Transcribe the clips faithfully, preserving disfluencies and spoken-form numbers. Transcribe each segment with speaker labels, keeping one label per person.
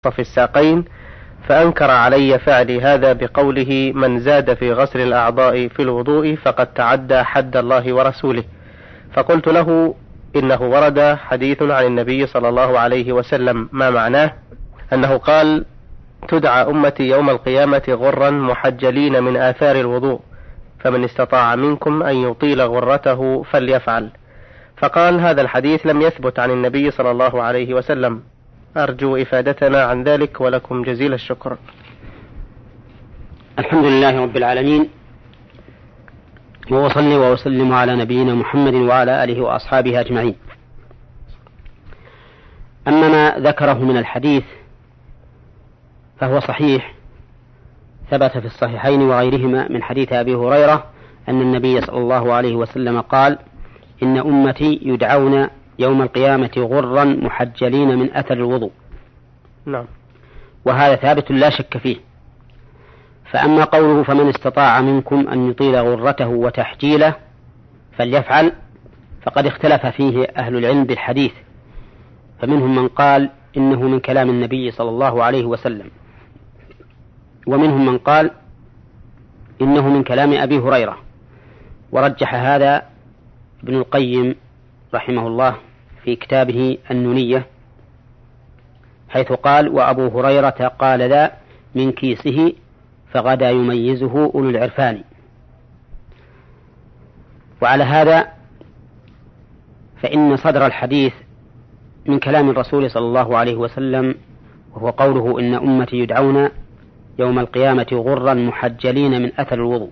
Speaker 1: في الساقين، فأنكر علي فعلي هذا بقوله: من زاد في غسل الأعضاء في الوضوء فقد تعدى حد الله ورسوله. فقلت له: إنه ورد حديث عن النبي صلى الله عليه وسلم، ما معناه؟ أنه قال: تدعى أمتي يوم القيامة غرا محجلين من آثار الوضوء، فمن استطاع منكم أن يطيل غرته فليفعل. فقال: هذا الحديث لم يثبت عن النبي صلى الله عليه وسلم. أرجو إفادتنا عن ذلك، ولكم جزيل الشكر.
Speaker 2: الحمد لله رب العالمين، وأصلي وأسلم على نبينا محمد وعلى آله وأصحابه أجمعين. أما ما ذكره من الحديث فهو صحيح، ثبت في الصحيحين وغيرهما من حديث أبي هريرة أن النبي صلى الله عليه وسلم قال: إن أمتي يدعون يوم القيامة غرا محجلين من أثر الوضوء.
Speaker 1: نعم.
Speaker 2: وهذا ثابت لا شك فيه. فأما قوله: فمن استطاع منكم أن يطيل غرته وتحجيله فليفعل، فقد اختلف فيه أهل العلم بالحديث، فمنهم من قال إنه من كلام النبي صلى الله عليه وسلم، ومنهم من قال إنه من كلام أبي هريرة. ورجح هذا ابن القيم رحمه الله في كتابه النونية، حيث قال: وأبو هريرة قال ذا من كيسه فغدا يميزه أولو العرفان. وعلى هذا فإن صدر الحديث من كلام الرسول صلى الله عليه وسلم، وهو قوله: إن أمتي يدعون يوم القيامة غرا محجلين من أثر الوضوء.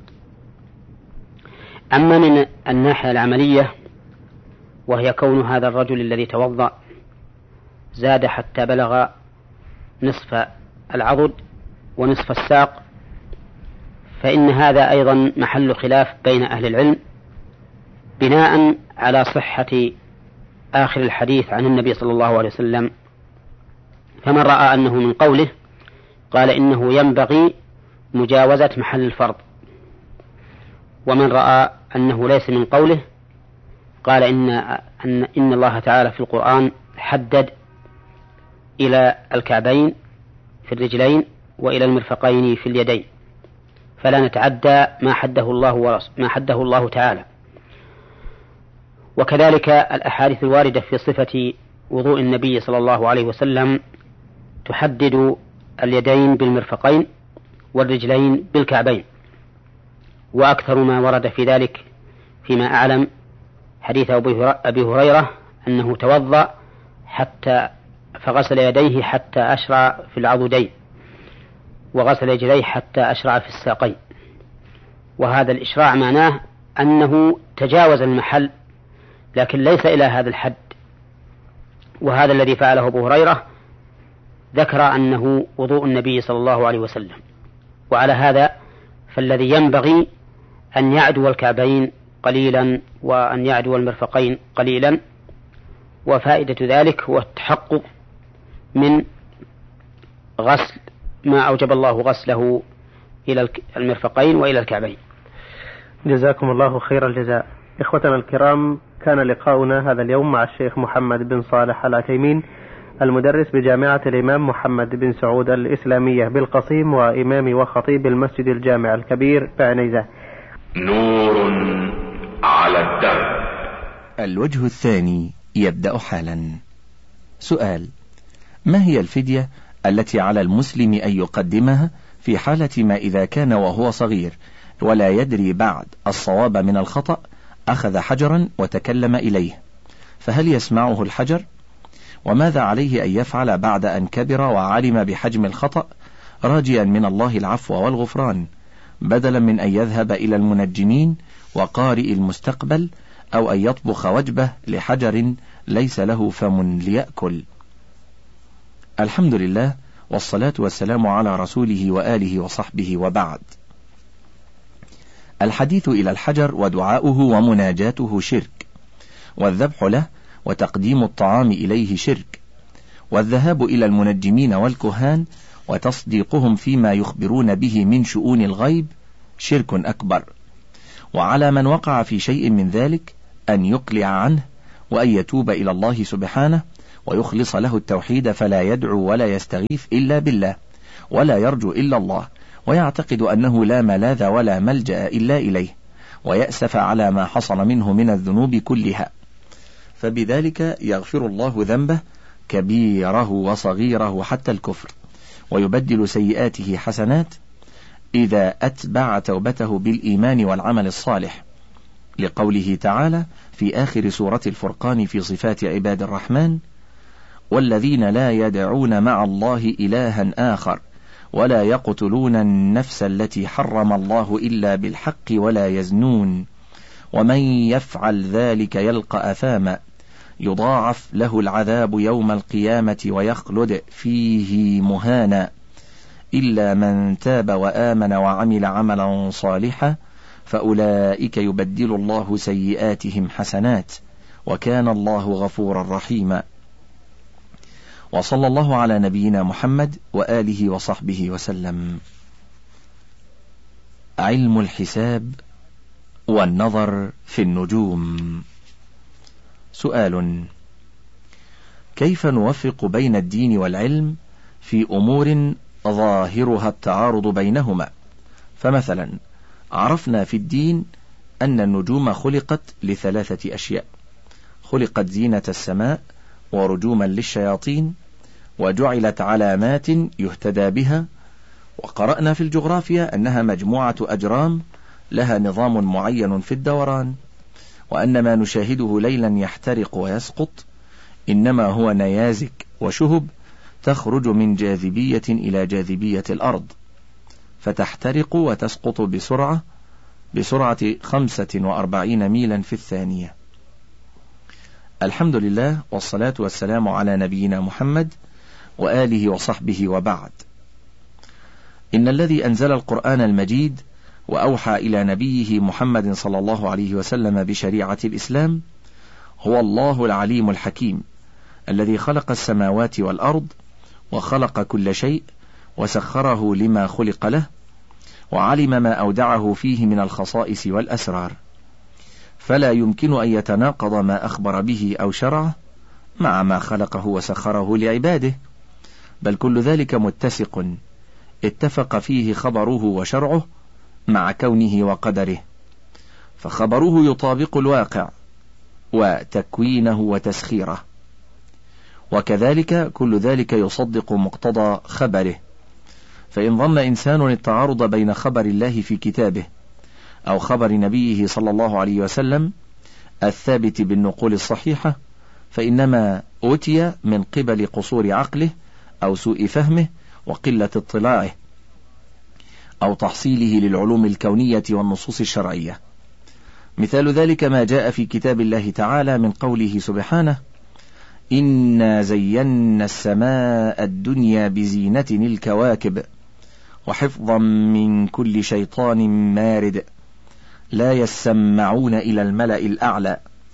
Speaker 2: أما من الناحية العملية، وهي كون هذا الرجل الذي توضأ زاد حتى بلغ نصف العضد ونصف الساق، فإن هذا أيضا محل خلاف بين أهل العلم، بناء على صحة آخر الحديث عن النبي صلى الله عليه وسلم. فمن رأى أنه من قوله قال إنه ينبغي مجاوزة محل الفرض، ومن رأى أنه ليس من قوله قال إن, أن, إن الله تعالى في القرآن حدد إلى الكعبين في الرجلين وإلى المرفقين في اليدين، فلا نتعدى ما حده الله ورسوله ما حده الله تعالى. وكذلك الأحاديث الواردة في صفة وضوء النبي صلى الله عليه وسلم تحدد اليدين بالمرفقين والرجلين بالكعبين. وأكثر ما ورد في ذلك فيما أعلم حديث أبي هريرة أنه توضأ حتى فغسل يديه حتى أشرع في العضدين، وغسل رجليه حتى أشرع في الساقين. وهذا الإشراع معناه أنه تجاوز المحل، لكن ليس إلى هذا الحد. وهذا الذي فعله أبو هريرة ذكر أنه وضوء النبي صلى الله عليه وسلم. وعلى هذا فالذي ينبغي أن يعدو الكعبين قليلا وأن يعدو المرفقين قليلا، وفائدة ذلك هو التحقق من غسل ما أوجب الله غسله إلى المرفقين وإلى الكعبين.
Speaker 1: جزاكم الله خير الجزاء. إخوتنا الكرام، كان لقاؤنا هذا اليوم مع الشيخ محمد بن صالح العثيمين، المدرس بجامعة الإمام محمد بن سعود الإسلامية بالقصيم، وإمام وخطيب المسجد الجامع الكبير بعنيزة.
Speaker 3: نور على الدرب.
Speaker 4: الوجه الثاني يبدأ حالا. سؤال: ما هي الفدية التي على المسلم أن يقدمها في حالة ما إذا كان وهو صغير ولا يدري بعد الصواب من الخطأ أخذ حجرا وتكلم إليه، فهل يسمعه الحجر؟ وماذا عليه أن يفعل بعد أن كبر وعلم بحجم الخطأ، راجيا من الله العفو والغفران، بدلا من أن يذهب إلى المنجمين وقارئ المستقبل، أو أن يطبخ وجبة لحجر ليس له فم ليأكل؟ الحمد لله، والصلاة والسلام على رسوله وآله وصحبه، وبعد. الحديث إلى الحجر ودعاؤه ومناجاته شرك، والذبح له وتقديم الطعام إليه شرك، والذهاب إلى المنجمين والكهان وتصديقهم فيما يخبرون به من شؤون الغيب شرك أكبر. وعلى من وقع في شيء من ذلك أن يقلع عنه وأن يتوب إلى الله سبحانه ويخلص له التوحيد، فلا يدعو ولا يستغيث إلا بالله، ولا يرجو إلا الله، ويعتقد أنه لا ملاذ ولا ملجأ إلا إليه، ويأسف على ما حصل منه من الذنوب كلها، فبذلك يغفر الله ذنبه كبيره وصغيره حتى الكفر، ويبدل سيئاته حسنات إذا أتبع توبته بالإيمان والعمل الصالح، لقوله تعالى في آخر سورة الفرقان في صفات عباد الرحمن: والذين لا يدعون مع الله إلها آخر ولا يقتلون النفس التي حرم الله إلا بالحق ولا يزنون ومن يفعل ذلك يلقى أثاما يضاعف له العذاب يوم القيامة ويخلد فيه مهانا إلا من تاب وآمن وعمل عملا صالحا فأولئك يبدل الله سيئاتهم حسنات وكان الله غفورا رحيما. وصلى الله على نبينا محمد وآله وصحبه وسلم. علم الحساب والنظر في النجوم. سؤال: كيف نوفق بين الدين والعلم في أمور ظاهرها التعارض بينهما؟ فمثلا عرفنا في الدين أن النجوم خلقت لثلاثة أشياء: خلقت زينة السماء ورجوما للشياطين وجعلت علامات يهتدى بها. وقرأنا في الجغرافيا أنها مجموعة أجرام لها نظام معين في الدوران، وأن ما نشاهده ليلا يحترق ويسقط إنما هو نيازك وشهب تخرج من جاذبية إلى جاذبية الأرض فتحترق وتسقط بسرعة بسرعة خمسة وأربعين ميلا في الثانية. الحمد لله، والصلاة والسلام على نبينا محمد وآله وصحبه، وبعد. إن الذي أنزل القرآن المجيد وأوحى إلى نبيه محمد صلى الله عليه وسلم بشريعة الإسلام هو الله العليم الحكيم، الذي خلق السماوات والأرض وخلق كل شيء وسخره لما خلق له، وعلم ما أودعه فيه من الخصائص والأسرار، فلا يمكن أن يتناقض ما أخبر به أو شرعه مع ما خلقه وسخره لعباده، بل كل ذلك متسق اتفق فيه خبره وشرعه مع كونه وقدره، فخبره يطابق الواقع وتكوينه وتسخيره، وكذلك كل ذلك يصدق مقتضى خبره. فإن ظن إنسان التعارض بين خبر الله في كتابه أو خبر نبيه صلى الله عليه وسلم الثابت بالنقول الصحيحة فإنما أوتي من قبل قصور عقله أو سوء فهمه وقلة اطلاعه أو تحصيله للعلوم الكونية والنصوص الشرعية. مثال ذلك ما جاء في كتاب الله تعالى من قوله سبحانه: إنا زينا السماء الدنيا بزينة الكواكب وحفظا من كل شيطان مارد لا يسمعون إلى الملأ الأعلى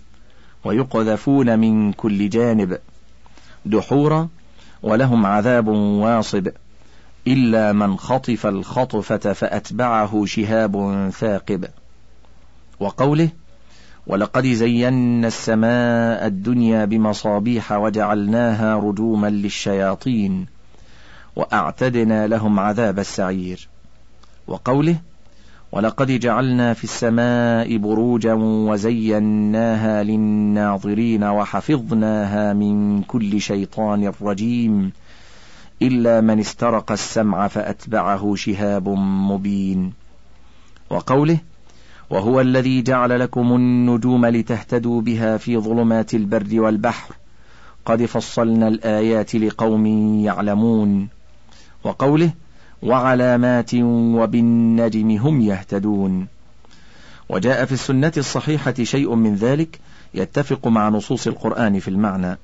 Speaker 4: ويقذفون من كل جانب دحورا ولهم عذاب واصب إلا من خطف الخطفة فأتبعه شهاب ثاقب. وقوله: ولقد زينا السماء الدنيا بمصابيح وجعلناها رجوما للشياطين وأعتدنا لهم عذاب السعير. وقوله: ولقد جعلنا في السماء بروجا وزيناها للناظرين وحفظناها من كل شيطان رجيم إلا من استرق السمع فأتبعه شهاب مبين. وقوله: وهو الذي جعل لكم النجوم لتهتدوا بها في ظلمات البر والبحر قد فصلنا الآيات لقوم يعلمون. وقوله: وعلامات وبالنجم هم يهتدون. وجاء في السنة الصحيحة شيء من ذلك يتفق مع نصوص القرآن في المعنى.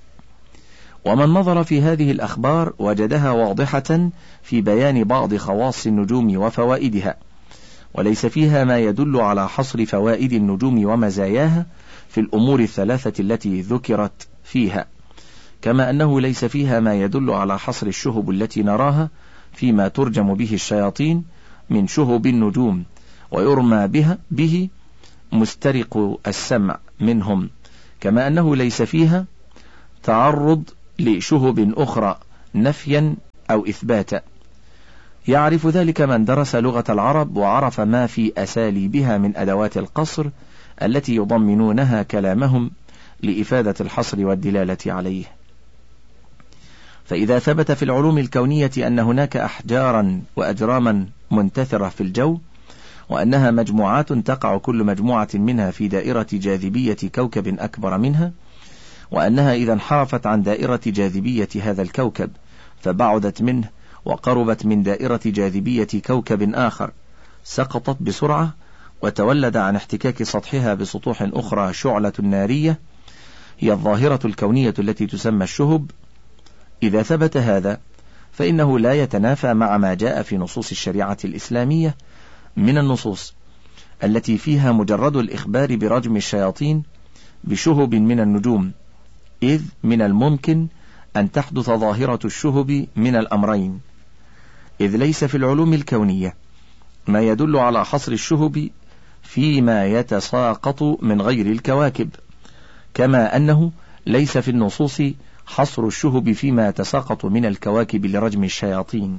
Speaker 4: ومن نظر في هذه الأخبار وجدها واضحة في بيان بعض خواص النجوم وفوائدها، وليس فيها ما يدل على حصر فوائد النجوم ومزاياها في الأمور الثلاثة التي ذكرت فيها، كما أنه ليس فيها ما يدل على حصر الشهب التي نراها فيما ترجم به الشياطين من شهب النجوم ويرمى بها به مسترق السمع منهم، كما أنه ليس فيها تعرض لشهب أخرى نفيا أو إثباتا. يعرف ذلك من درس لغة العرب وعرف ما في أساليبها من أدوات القصر التي يضمنونها كلامهم لإفادة الحصر والدلالة عليه. فإذا ثبت في العلوم الكونية أن هناك أحجارا وأجراما منتثرة في الجو، وأنها مجموعات تقع كل مجموعة منها في دائرة جاذبية كوكب أكبر منها، وأنها إذا انحرفت عن دائرة جاذبية هذا الكوكب فبعدت منه وقربت من دائرة جاذبية كوكب آخر، سقطت بسرعة وتولد عن احتكاك سطحها بسطوح أخرى شعلة نارية، هي الظاهرة الكونية التي تسمى الشهب. إذا ثبت هذا فإنه لا يتنافى مع ما جاء في نصوص الشريعة الإسلامية من النصوص التي فيها مجرد الإخبار برجم الشياطين بشهب من النجوم، إذ من الممكن أن تحدث ظاهرة الشهب من الأمرين، إذ ليس في العلوم الكونية ما يدل على حصر الشهب فيما يتساقط من غير الكواكب، كما أنه ليس في النصوص حصر الشهب فيما يتساقط من الكواكب لرجم الشياطين.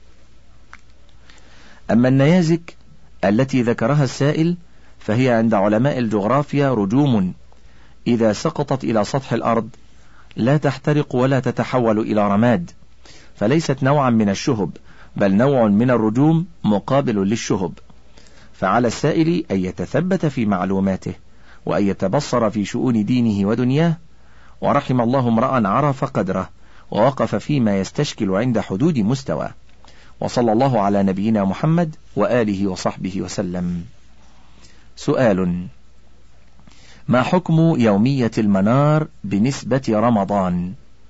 Speaker 4: أما النيازك التي ذكرها السائل فهي عند علماء الجغرافيا رجوم إذا سقطت إلى سطح الأرض لا تحترق ولا تتحول إلى رماد، فليست نوعا من الشهب بل نوع من الرجوم مقابل للشهب. فعلى السائل أن يتثبت في معلوماته وأن يتبصر في شؤون دينه ودنياه، ورحم الله امرأ عرف قدره ووقف فيما يستشكل عند حدود مستوى. وصلى الله على نبينا محمد وآله وصحبه وسلم. سؤال: ما حكم يومية المنار بنسبة رمضان؟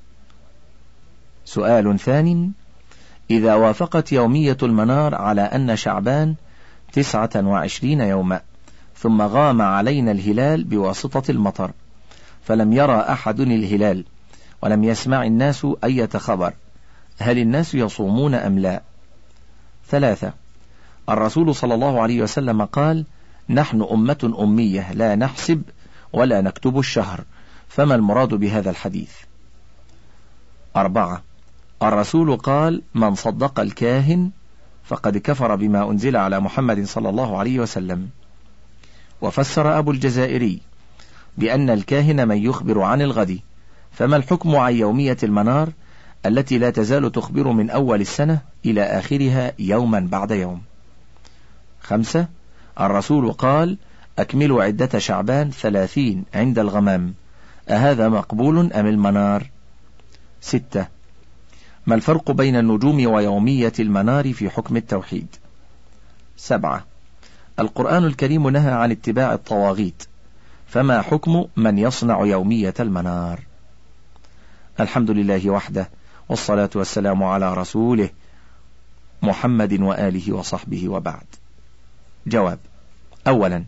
Speaker 4: سؤال ثاني: إذا وافقت يومية المنار على أن شعبان تسعة وعشرين يوما ثم غام علينا الهلال بواسطة المطر فلم يرى أحد الهلال ولم يسمع الناس أي خبر، هل الناس يصومون أم لا؟ ثلاثة: الرسول صلى الله عليه وسلم قال: نحن أمة أمية لا نحسب ولا نكتب الشهر، فما المراد بهذا الحديث؟ أربعة: الرسول قال: من صدق الكاهن فقد كفر بما أنزل على محمد صلى الله عليه وسلم. وفسر أبو الجزائري بأن الكاهن من يخبر عن الغد، فما الحكم عن يومية المنار التي لا تزال تخبر من أول السنة إلى آخرها يوما بعد يوم؟ خمسة: الرسول قال: أكملوا عدة شعبان ثلاثين عند الغمام، أهذا مقبول أم المنار؟ ستة: ما الفرق بين النجوم ويومية المنار في حكم التوحيد؟ سبعة: القرآن الكريم نهى عن اتباع الطواغيت، فما حكم من يصنع يومية المنار؟ الحمد لله وحده، والصلاة والسلام على رسوله محمد وآله وصحبه وبعد. جواب: أولا،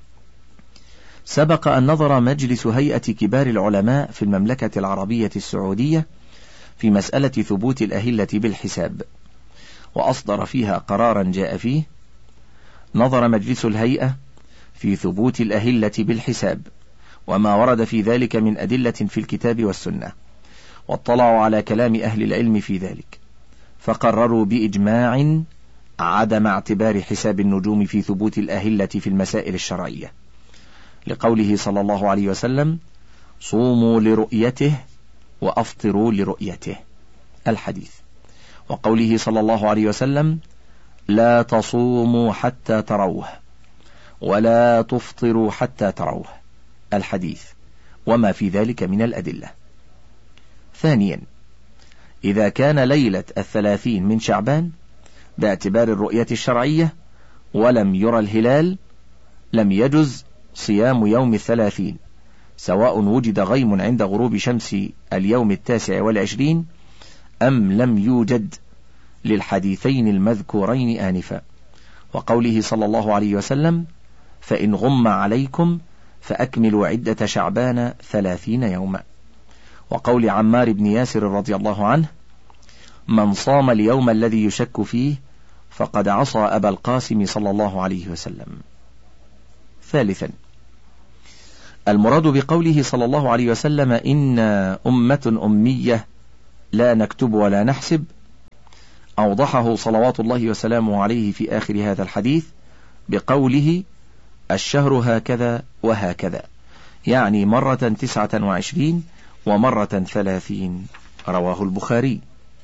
Speaker 4: سبق أن نظر مجلس هيئة كبار العلماء في المملكة العربية السعودية في مسألة ثبوت الأهلة بالحساب، وأصدر فيها قرارا جاء فيه: نظر مجلس الهيئة في ثبوت الأهلة بالحساب وما ورد في ذلك من أدلة في الكتاب والسنة، واطلعوا على كلام أهل العلم في ذلك، فقرروا بإجماع عدم اعتبار حساب النجوم في ثبوت الأهلة في المسائل الشرعية، لقوله صلى الله عليه وسلم: صوموا لرؤيته وأفطروا لرؤيته، الحديث، وقوله صلى الله عليه وسلم: لا تصوموا حتى تروه ولا تفطروا حتى تروه، الحديث، وما في ذلك من الأدلة. ثانيا، إذا كان ليلة الثلاثين من شعبان باعتبار الرؤية الشرعية ولم يرى الهلال، لم يجز صيام يوم الثلاثين، سواء وجد غيم عند غروب شمس اليوم التاسع والعشرين أم لم يوجد، للحديثين المذكورين آنفا، وقوله صلى الله عليه وسلم: فإن غم عليكم فأكملوا عدة شعبان ثلاثين يوما، وقول عمار بن ياسر رضي الله عنه: من صام اليوم الذي يشك فيه فقد عصى أبا القاسم صلى الله عليه وسلم. ثالثا، المراد بقوله صلى الله عليه وسلم إنا أمة أمية لا نكتب ولا نحسب أوضحه صلوات الله وسلامه عليه في آخر هذا الحديث بقوله الشهر هكذا وهكذا، يعني مرة تسعة وعشرين ومرة ثلاثين، رواه البخاري.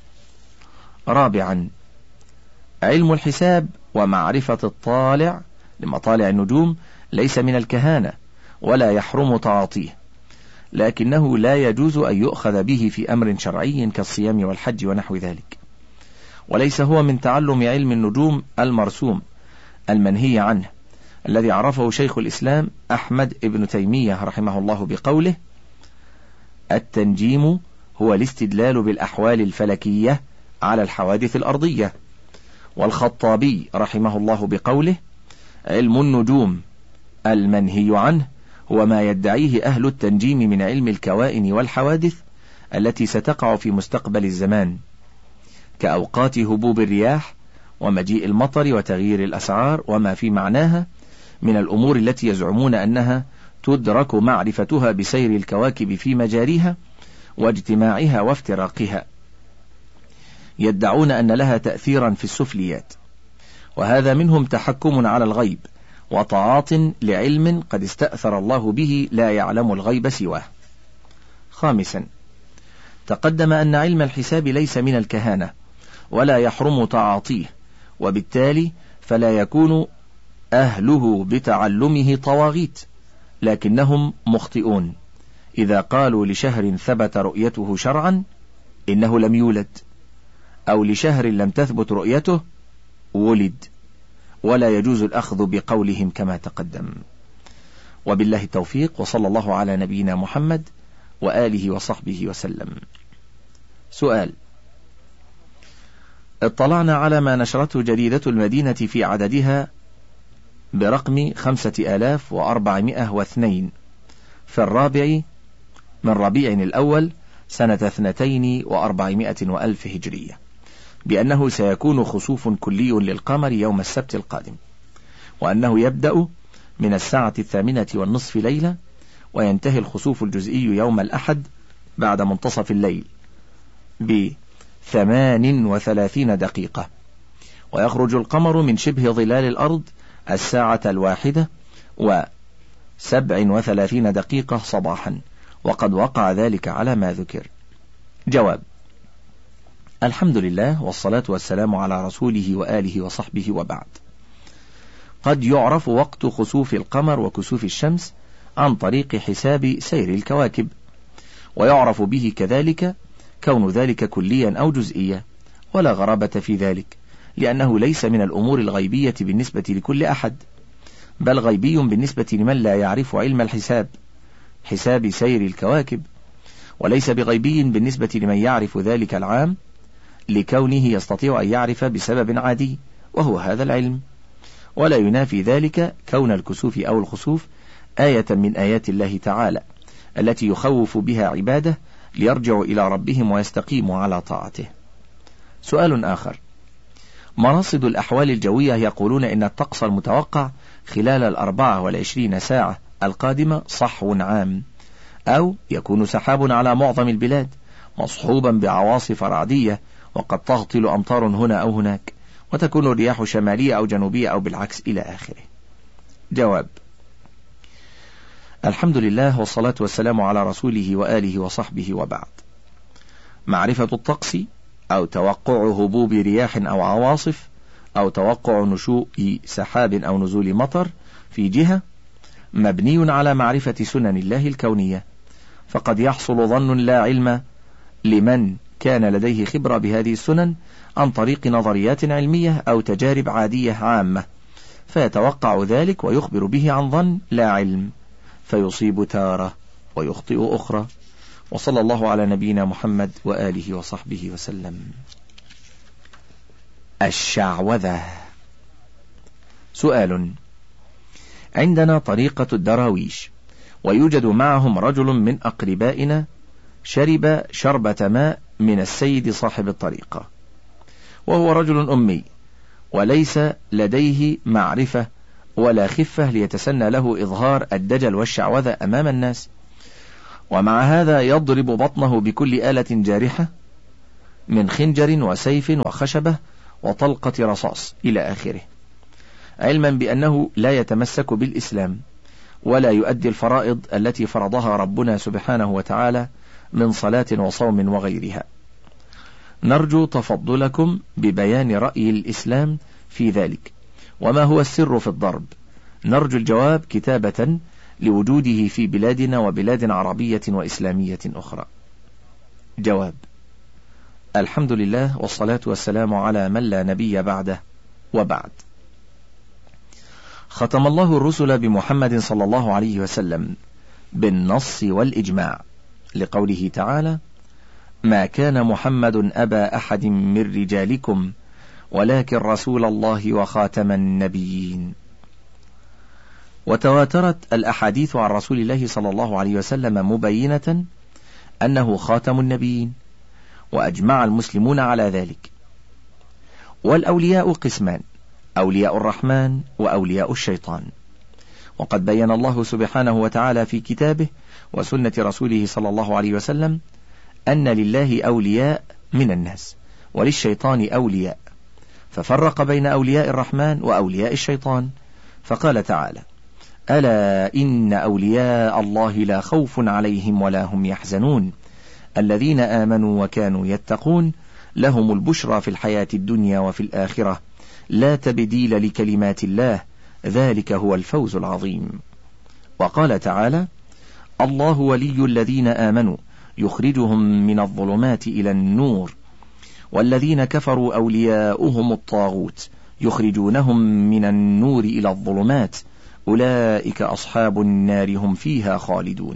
Speaker 4: رابعا، علم الحساب ومعرفة الطالع لمطالع النجوم ليس من الكهانة ولا يحرم تعاطيه، لكنه لا يجوز أن يؤخذ به في أمر شرعي كالصيام والحج ونحو ذلك، وليس هو من تعلم علم النجوم المرسوم المنهي عنه الذي عرفه شيخ الإسلام أحمد ابن تيمية رحمه الله بقوله التنجيم هو الاستدلال بالأحوال الفلكية على الحوادث الأرضية. والخطابي رحمه الله بقوله علم النجوم المنهي عنه هو ما يدعيه أهل التنجيم من علم الكوائن والحوادث التي ستقع في مستقبل الزمان، كأوقات هبوب الرياح ومجيء المطر وتغيير الأسعار وما في معناها من الأمور التي يزعمون أنها تدرك معرفتها بسير الكواكب في مجاريها واجتماعها وافتراقها، يدعون أن لها تأثيرا في السفليات، وهذا منهم تحكم على الغيب وطاعات لعلم قد استأثر الله به لا يعلم الغيب سواه. خامسا، تقدم أن علم الحساب ليس من الكهانة ولا يحرم تعاطيه، وبالتالي فلا يكون أهله بتعلمه طواغيت، لكنهم مخطئون إذا قالوا لشهر ثبت رؤيته شرعا إنه لم يولد، أو لشهر لم تثبت رؤيته ولد، ولا يجوز الأخذ بقولهم كما تقدم. وبالله التوفيق، وصلى الله على نبينا محمد وآله وصحبه وسلم. سؤال: اطلعنا على ما نشرته جريدة المدينة في عددها برقم خمسة آلاف وأربعمائة واثنين في الرابع من ربيع الأول سنة اثنتين وأربعمائة وألف هجرية بأنه سيكون خسوف كلي للقمر يوم السبت القادم، وأنه يبدأ من الساعة الثامنة والنصف ليلة، وينتهي الخسوف الجزئي يوم الأحد بعد منتصف الليل بثمان وثلاثين دقيقة، ويخرج القمر من شبه ظلال الأرض الساعة الواحدة وسبع وثلاثين دقيقة صباحا، وقد وقع ذلك على ما ذكر. جواب: الحمد لله والصلاة والسلام على رسوله وآله وصحبه، وبعد. قد يعرف وقت خسوف القمر وكسوف الشمس عن طريق حساب سير الكواكب، ويعرف به كذلك كون ذلك كليا أو جزئيا، ولا غرابة في ذلك، لأنه ليس من الأمور الغيبية بالنسبة لكل أحد، بل غيبي بالنسبة لمن لا يعرف علم الحساب حساب سير الكواكب، وليس بغيبي بالنسبة لمن يعرف ذلك العام لكونه يستطيع أن يعرف بسبب عادي وهو هذا العلم. ولا ينافي ذلك كون الكسوف أو الخسوف آية من آيات الله تعالى التي يخوف بها عباده ليرجعوا إلى ربهم ويستقيموا على طاعته. سؤال آخر: مراصد الأحوال الجوية يقولون إن الطقس المتوقع خلال الأربعة والعشرين ساعة القادمة صحو عام، أو يكون سحاب على معظم البلاد مصحوبا بعواصف رعدية وقد تهطل أمطار هنا أو هناك، وتكون الرياح شمالية أو جنوبية أو بالعكس إلى آخره. جواب: الحمد لله والصلاة والسلام على رسوله وآله وصحبه، وبعد. معرفة الطقس أو توقع هبوب رياح أو عواصف أو توقع نشوء سحاب أو نزول مطر في جهة مبني على معرفة سنن الله الكونية، فقد يحصل ظن لا علم لمن كان لديه خبرة بهذه السنن عن طريق نظريات علمية أو تجارب عادية عامة، فيتوقع ذلك ويخبر به عن ظن لا علم، فيصيب تارة ويخطئ أخرى. وصلى الله على نبينا محمد وآله وصحبه وسلم. الشعوذة. سؤال: عندنا طريقة الدراويش، ويوجد معهم رجل من أقربائنا شرب شربة ماء من السيد صاحب الطريقة، وهو رجل أمي وليس لديه معرفة ولا خفة ليتسنى له إظهار الدجل والشعوذة أمام الناس، ومع هذا يضرب بطنه بكل آلة جارحة من خنجر وسيف وخشبة وطلقة رصاص إلى آخره، علما بأنه لا يتمسك بالإسلام ولا يؤدي الفرائض التي فرضها ربنا سبحانه وتعالى من صلاة وصوم وغيرها. نرجو تفضلكم ببيان رأي الإسلام في ذلك، وما هو السر في الضرب؟ نرجو الجواب كتابة لوجوده في بلادنا وبلاد عربية وإسلامية أخرى. جواب: الحمد لله والصلاة والسلام على من لا نبي بعده، وبعد. ختم الله الرسل بمحمد صلى الله عليه وسلم بالنص والإجماع، لقوله تعالى: ما كان محمد أبا أحد من رجالكم ولكن رسول الله وخاتم النبيين. وتواترت الأحاديث عن رسول الله صلى الله عليه وسلم مبينة أنه خاتم النبيين، وأجمع المسلمون على ذلك. والأولياء قسمان: أولياء الرحمن وأولياء الشيطان. وقد بين الله سبحانه وتعالى في كتابه وسنة رسوله صلى الله عليه وسلم أن لله أولياء من الناس وللشيطان أولياء، ففرق بين أولياء الرحمن وأولياء الشيطان، فقال تعالى: ألا إن أولياء الله لا خوف عليهم ولا هم يحزنون الذين آمنوا وكانوا يتقون لهم البشرى في الحياة الدنيا وفي الآخرة لا تبديل لكلمات الله ذلك هو الفوز العظيم. وقال تعالى: الله ولي الذين آمنوا يخرجهم من الظلمات إلى النور والذين كفروا أولياؤهم الطاغوت يخرجونهم من النور إلى الظلمات أولئك أصحاب النار هم فيها خالدون.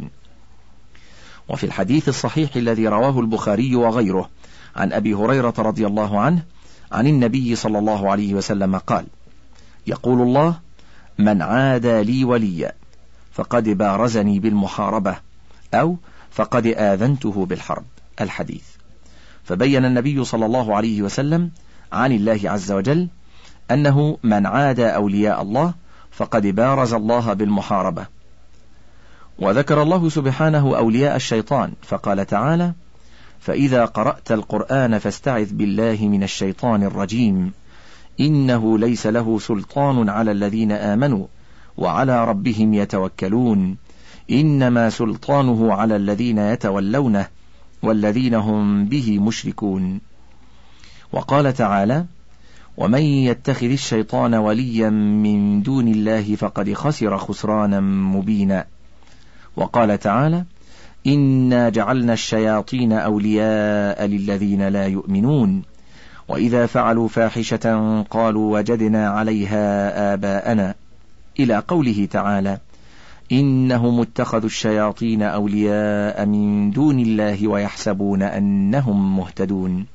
Speaker 4: وفي الحديث الصحيح الذي رواه البخاري وغيره عن أبي هريرة رضي الله عنه عن النبي صلى الله عليه وسلم قال: يقول الله: من عادى لي وليا فقد بارزني بالمحاربة أو فقد آذنته بالحرب. الحديث. فبين النبي صلى الله عليه وسلم عن الله عز وجل أنه من عادى أولياء الله فقد بارز الله بالمحاربة. وذكر الله سبحانه أولياء الشيطان فقال تعالى: فإذا قرأت القرآن فاستعذ بالله من الشيطان الرجيم إنه ليس له سلطان على الذين آمنوا وعلى ربهم يتوكلون إنما سلطانه على الذين يتولونه والذين هم به مشركون. وقال تعالى: ومن يتخذ الشيطان وليا من دون الله فقد خسر خسرانا مبينا. وقال تعالى: إنا جعلنا الشياطين أولياء للذين لا يؤمنون وإذا فعلوا فاحشة قالوا وجدنا عليها آباءنا، إلى قوله تعالى: إنهم اتخذوا الشياطين أولياء من دون الله ويحسبون أنهم مهتدون.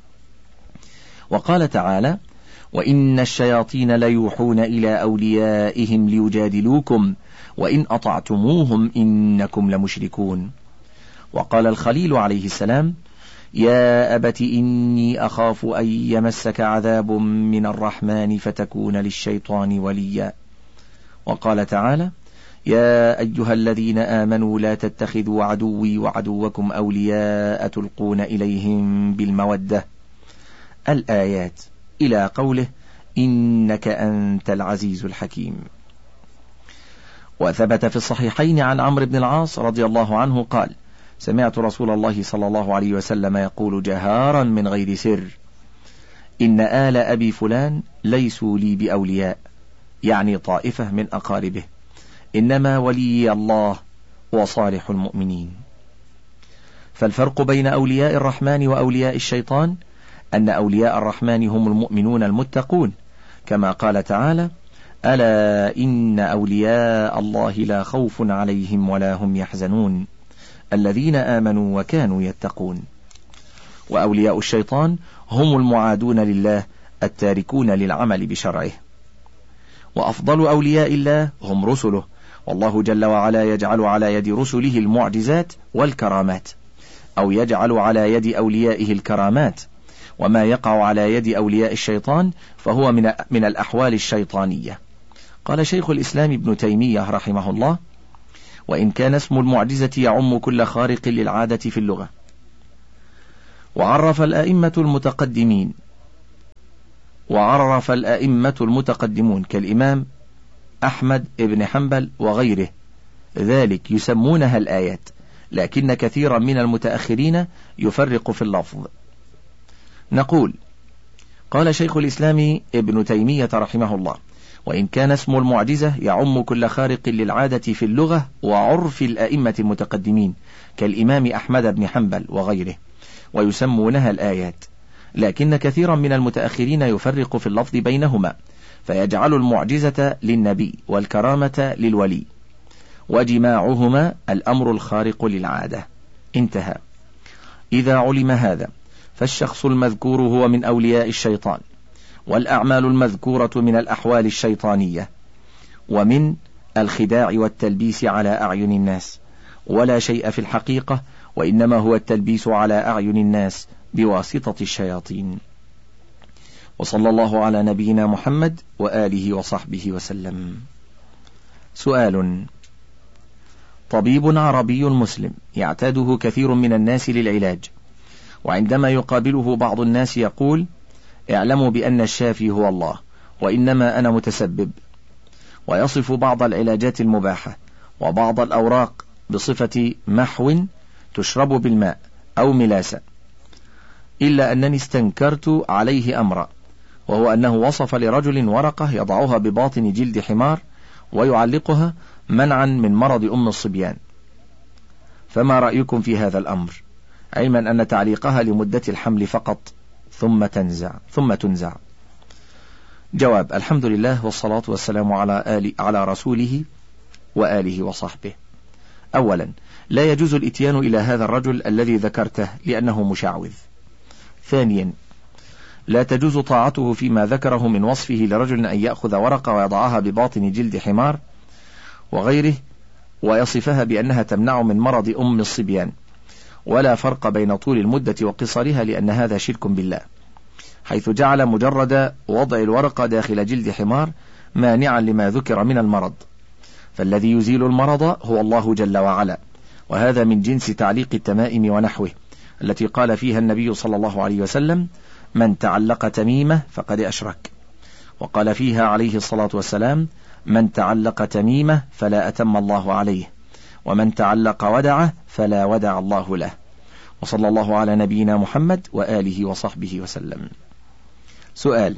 Speaker 4: وقال تعالى: وإن الشياطين ليوحون إلى أوليائهم ليجادلوكم وإن أطعتموهم إنكم لمشركون. وقال الخليل عليه السلام: يا أبت إني أخاف أن يمسك عذاب من الرحمن فتكون للشيطان وليا. وقال تعالى: يا أيها الذين آمنوا لا تتخذوا عدوي وعدوكم أولياء تلقون إليهم بالمودة. الآيات، إلى قوله: إنك أنت العزيز الحكيم. وثبت في الصحيحين عن عمرو بن العاص رضي الله عنه قال: سمعت رسول الله صلى الله عليه وسلم يقول جهارا من غير سر: إن آل أبي فلان ليسوا لي بأولياء، يعني طائفة من أقاربه، إنما ولي الله وصالح المؤمنين. فالفرق بين أولياء الرحمن وأولياء الشيطان أن أولياء الرحمن هم المؤمنون المتقون، كما قال تعالى: ألا إن أولياء الله لا خوف عليهم ولا هم يحزنون الذين آمنوا وكانوا يتقون. وأولياء الشيطان هم المعادون لله التاركون للعمل بشرعه. وأفضل أولياء الله هم رسله، والله جل وعلا يجعل على يد رسله المعجزات والكرامات، أو يجعل على يد أوليائه الكرامات. وما يقع على يد أولياء الشيطان فهو من من الأحوال الشيطانية. قال شيخ الإسلام ابن تيمية رحمه الله: وإن كان اسم المعجزة يعم كل خارق للعادة في اللغة. وعرف الأئمة المتقدمين وعرف الأئمة المتقدمون كالإمام أحمد بن حنبل وغيره ذلك يسمونها الآيات، لكن كثيرا من المتأخرين يفرق في اللفظ. نقول: قال شيخ الإسلام ابن تيمية رحمه الله: وإن كان اسم المعجزة يعم كل خارق للعادة في اللغة وعرف الأئمة المتقدمين كالإمام أحمد بن حنبل وغيره ويسمونها الآيات، لكن كثيرا من المتأخرين يفرق في اللفظ بينهما، فيجعل المعجزة للنبي والكرامة للولي، وجماعهما الأمر الخارق للعادة. انتهى. إذا علم هذا فالشخص المذكور هو من أولياء الشيطان، والأعمال المذكورة من الأحوال الشيطانية ومن الخداع والتلبيس على أعين الناس، ولا شيء في الحقيقة، وإنما هو التلبيس على أعين الناس بواسطة الشياطين. وصلى الله على نبينا محمد وآله وصحبه وسلم. سؤال: طبيب عربي مسلم يعتاده كثير من الناس للعلاج، وعندما يقابله بعض الناس يقول: اعلموا بأن الشافي هو الله وإنما أنا متسبب، ويصف بعض العلاجات المباحة وبعض الأوراق بصفة محو تشرب بالماء أو ملاسة، إلا أنني استنكرت عليه أمرا، وهو أنه وصف لرجل ورقة يضعها بباطن جلد حمار ويعلقها منعا من مرض أم الصبيان، فما رأيكم في هذا الأمر، علما أن تعليقها لمدة الحمل فقط ثم تنزع ثم تنزع؟ جواب: الحمد لله والصلاة والسلام على آل على رسوله وآله وصحبه. أولا، لا يجوز الإتيان إلى هذا الرجل الذي ذكرته لأنه مشعوذ. ثانيا، لا تجوز طاعته فيما ذكره من وصفه لرجل أن يأخذ ورقة ويضعها بباطن جلد حمار وغيره ويصفها بأنها تمنع من مرض أم الصبيان، ولا فرق بين طول المدة وقصرها، لأن هذا شرك بالله، حيث جعل مجرد وضع الورقة داخل جلد حمار مانعا لما ذكر من المرض، فالذي يزيل المرض هو الله جل وعلا، وهذا من جنس تعليق التمائم ونحوه التي قال فيها النبي صلى الله عليه وسلم: من تعلق تميمة فقد أشرك، وقال فيها عليه الصلاة والسلام: من تعلق تميمة فلا أتم الله عليه، ومن تعلق ودعه فلا ودع الله له. وصلى الله على نبينا محمد وآله وصحبه وسلم. سؤال: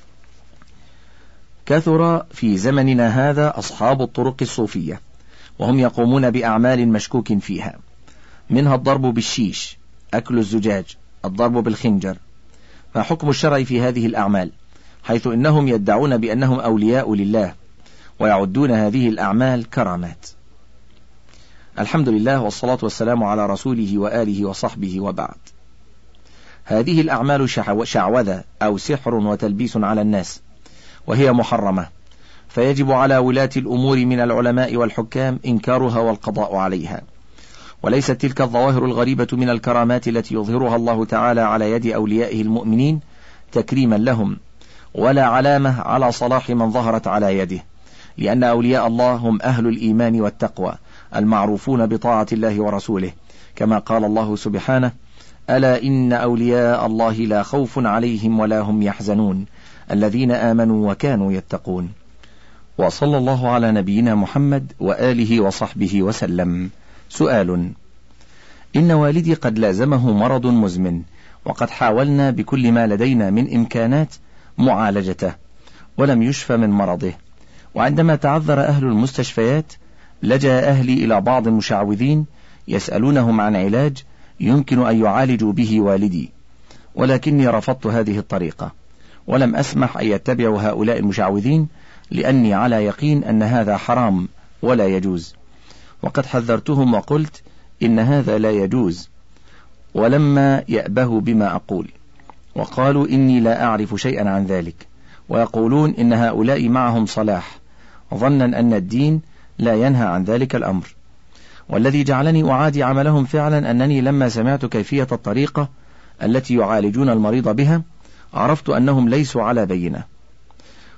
Speaker 4: كثر في زمننا هذا أصحاب الطرق الصوفية، وهم يقومون بأعمال مشكوك فيها، منها الضرب بالشيش، أكل الزجاج، الضرب بالخنجر. ما حكم الشرع في هذه الأعمال، حيث إنهم يدعون بأنهم أولياء لله ويعدون هذه الأعمال كرامات؟ الحمد لله والصلاة والسلام على رسوله وآله وصحبه، وبعد. هذه الأعمال شعوذة أو سحر وتلبيس على الناس، وهي محرمة، فيجب على ولاة الأمور من العلماء والحكام إنكارها والقضاء عليها. وليست تلك الظواهر الغريبة من الكرامات التي يظهرها الله تعالى على يد أوليائه المؤمنين تكريما لهم، ولا علامة على صلاح من ظهرت على يده، لأن أولياء الله هم أهل الإيمان والتقوى المعروفون بطاعة الله ورسوله، كما قال الله سبحانه: ألا إن أولياء الله لا خوف عليهم ولا هم يحزنون الذين آمنوا وكانوا يتقون. وصلى الله على نبينا محمد وآله وصحبه وسلم. سؤال: إن والدي قد لازمه مرض مزمن، وقد حاولنا بكل ما لدينا من إمكانات معالجته ولم يشفى من مرضه، وعندما تعذر أهل المستشفيات لجأ أهلي إلى بعض المشعوذين يسألونهم عن علاج يمكن أن يعالجوا به والدي، ولكني رفضت هذه الطريقة ولم أسمح أن يتبعوا هؤلاء المشعوذين، لأني على يقين أن هذا حرام ولا يجوز، وقد حذرتهم وقلت إن هذا لا يجوز، ولما يأبهوا بما أقول، وقالوا إني لا أعرف شيئا عن ذلك، ويقولون إن هؤلاء معهم صلاح، ظنا أن الدين لا ينهى عن ذلك الأمر. والذي جعلني أعادي عملهم فعلا أنني لما سمعت كيفية الطريقة التي يعالجون المريض بها عرفت أنهم ليسوا على بينة،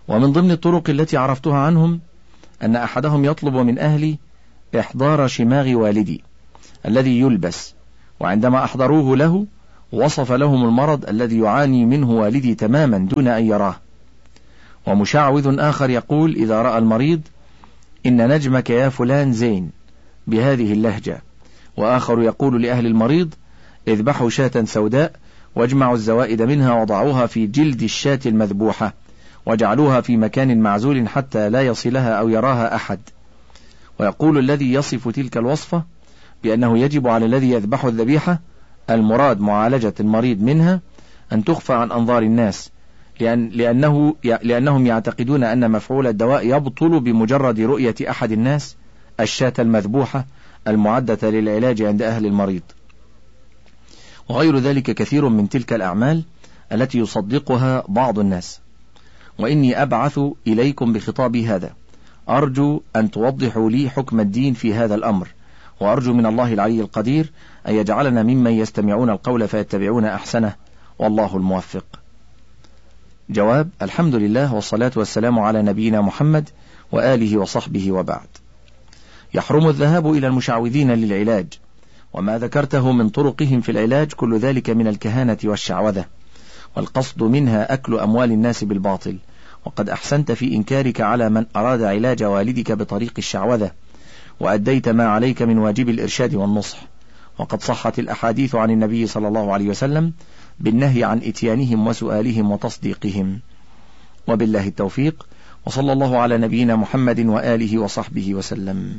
Speaker 4: ومن ضمن الطرق التي عرفتها عنهم أن أحدهم يطلب من أهلي إحضار شماغ والدي الذي يلبس، وعندما أحضروه له وصف لهم المرض الذي يعاني منه والدي تماما دون أن يراه. ومشعوذ آخر يقول إذا رأى المريض: إن نجمك يا فلان زين، بهذه اللهجة. وآخر يقول لأهل المريض: اذبحوا شاة سوداء واجمعوا الزوائد منها وضعوها في جلد الشاة المذبوحة واجعلوها في مكان معزول حتى لا يصلها أو يراها أحد. ويقول الذي يصف تلك الوصفة بأنه يجب على الذي يذبح الذبيحة المراد معالجة المريض منها أن تخفى عن أنظار الناس، لأن لأنه لأنهم يعتقدون أن مفعول الدواء يبطل بمجرد رؤية أحد الناس الشاة المذبوحة المعدة للعلاج عند أهل المريض. وغير ذلك كثير من تلك الأعمال التي يصدقها بعض الناس. وإني أبعث إليكم بخطابي هذا أرجو أن توضحوا لي حكم الدين في هذا الأمر، وأرجو من الله العلي القدير أن يجعلنا ممن يستمعون القول فيتبعون أحسنه، والله الموفق. جواب: الحمد لله والصلاة والسلام على نبينا محمد وآله وصحبه وبعد. يحرم الذهاب إلى المشعوذين للعلاج، وما ذكرته من طرقهم في العلاج كل ذلك من الكهانة والشعوذة، والقصد منها أكل أموال الناس بالباطل. وقد أحسنت في إنكارك على من أراد علاج والدك بطريق الشعوذة، وأديت ما عليك من واجب الإرشاد والنصح. وقد صحت الأحاديث عن النبي صلى الله عليه وسلم بالنهي عن إتيانهم وسؤالهم وتصديقهم. وبالله التوفيق، وصلى الله على نبينا محمد وآله وصحبه وسلم.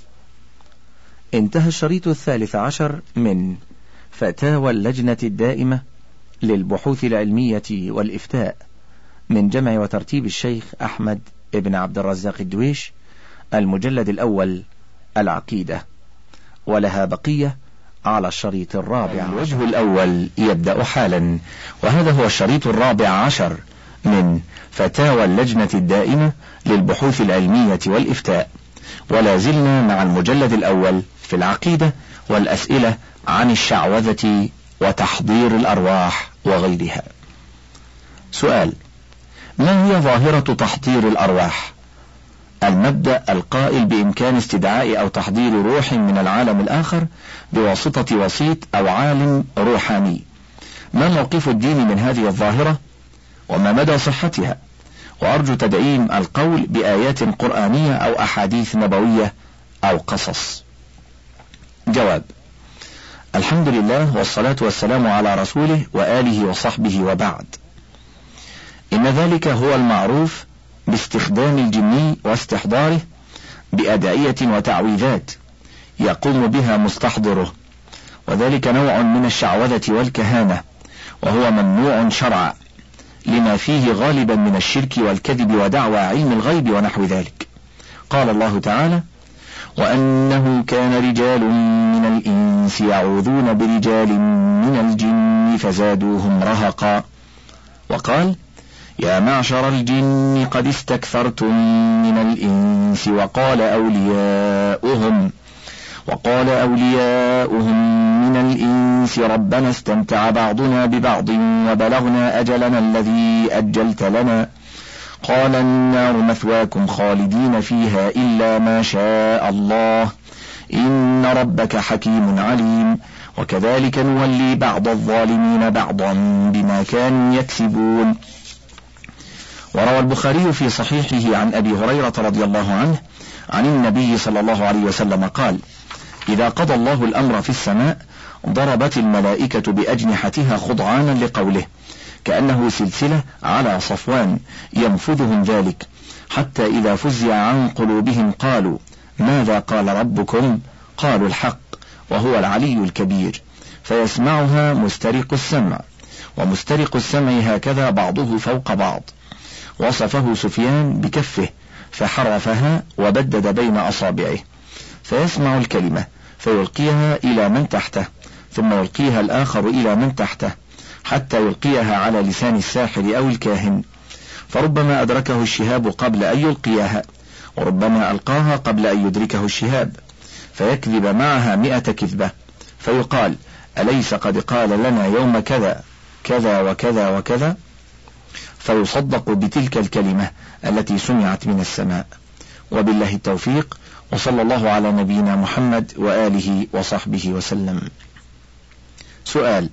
Speaker 4: انتهى الشريط الثالث عشر من فتاوى اللجنة الدائمة للبحوث العلمية والإفتاء من جمع وترتيب الشيخ أحمد ابن عبد الرزاق الدويش، المجلد الأول العقيدة، ولها بقية على الشريط الرابع. الوجه الأول يبدأ حالا، وهذا هو الشريط الرابع عشر من فتاوى اللجنة الدائمة للبحوث العلمية والإفتاء، ولا زلنا مع المجلد الأول في العقيدة والأسئلة عن الشعوذة وتحضير الأرواح وغيرها. سؤال: ما هي ظاهرة تحضير الأرواح؟ المبدأ القائل بإمكان استدعاء أو تحضير روح من العالم الآخر بواسطة وسيط أو عالم روحاني. ما موقف الدين من هذه الظاهرة وما مدى صحتها؟ وأرجو تدعيم القول بآيات قرآنية أو أحاديث نبوية أو قصص. جواب: الحمد لله والصلاة والسلام على رسوله وآله وصحبه وبعد. إن ذلك هو المعروف باستخدام الجني واستحضاره بأدعية وتعويذات يقوم بها مستحضره، وذلك نوع من الشعوذة والكهانة، وهو ممنوع شرعا لما فيه غالبا من الشرك والكذب ودعوى علم الغيب ونحو ذلك. قال الله تعالى: وأنه كان رجال من الإنس يعوذون برجال من الجن فزادوهم رهقا. وقال: يا معشر الجن قد استكثرتم من الإنس وقال أولياؤهم وقال أولياؤهم من الإنس ربنا استمتع بعضنا ببعض وبلغنا أجلنا الذي أجلت لنا قال النار مثواكم خالدين فيها إلا ما شاء الله إن ربك حكيم عليم وكذلك نولي بعض الظالمين بعضا بما كانوا يكسبون. وروى البخاري في صحيحه عن أبي هريرة رضي الله عنه عن النبي صلى الله عليه وسلم قال: إذا قضى الله الأمر في السماء ضربت الملائكة بأجنحتها خضعانا لقوله، كأنه سلسلة على صفوان ينفذهم ذلك، حتى إذا فزع عن قلوبهم قالوا: ماذا قال ربكم؟ قالوا: الحق وهو العلي الكبير. فيسمعها مسترق السمع، ومسترق السمع هكذا بعضه فوق بعض. وصفه سفيان بكفه فحرفها وبدد بين أصابعه، فيسمع الكلمة فيلقيها إلى من تحته، ثم يلقيها الآخر إلى من تحته، حتى يلقيها على لسان الساحر أو الكاهن، فربما أدركه الشهاب قبل أن يلقيها، وربما ألقاها قبل أن يدركه الشهاب، فيكذب معها مئة كذبة، فيقال: أليس قد قال لنا يوم كذا كذا وكذا وكذا؟ فيصدق بتلك الكلمة التي سمعت من السماء. وبالله التوفيق، وصلى الله على نبينا محمد وآله وصحبه وسلم. سؤال: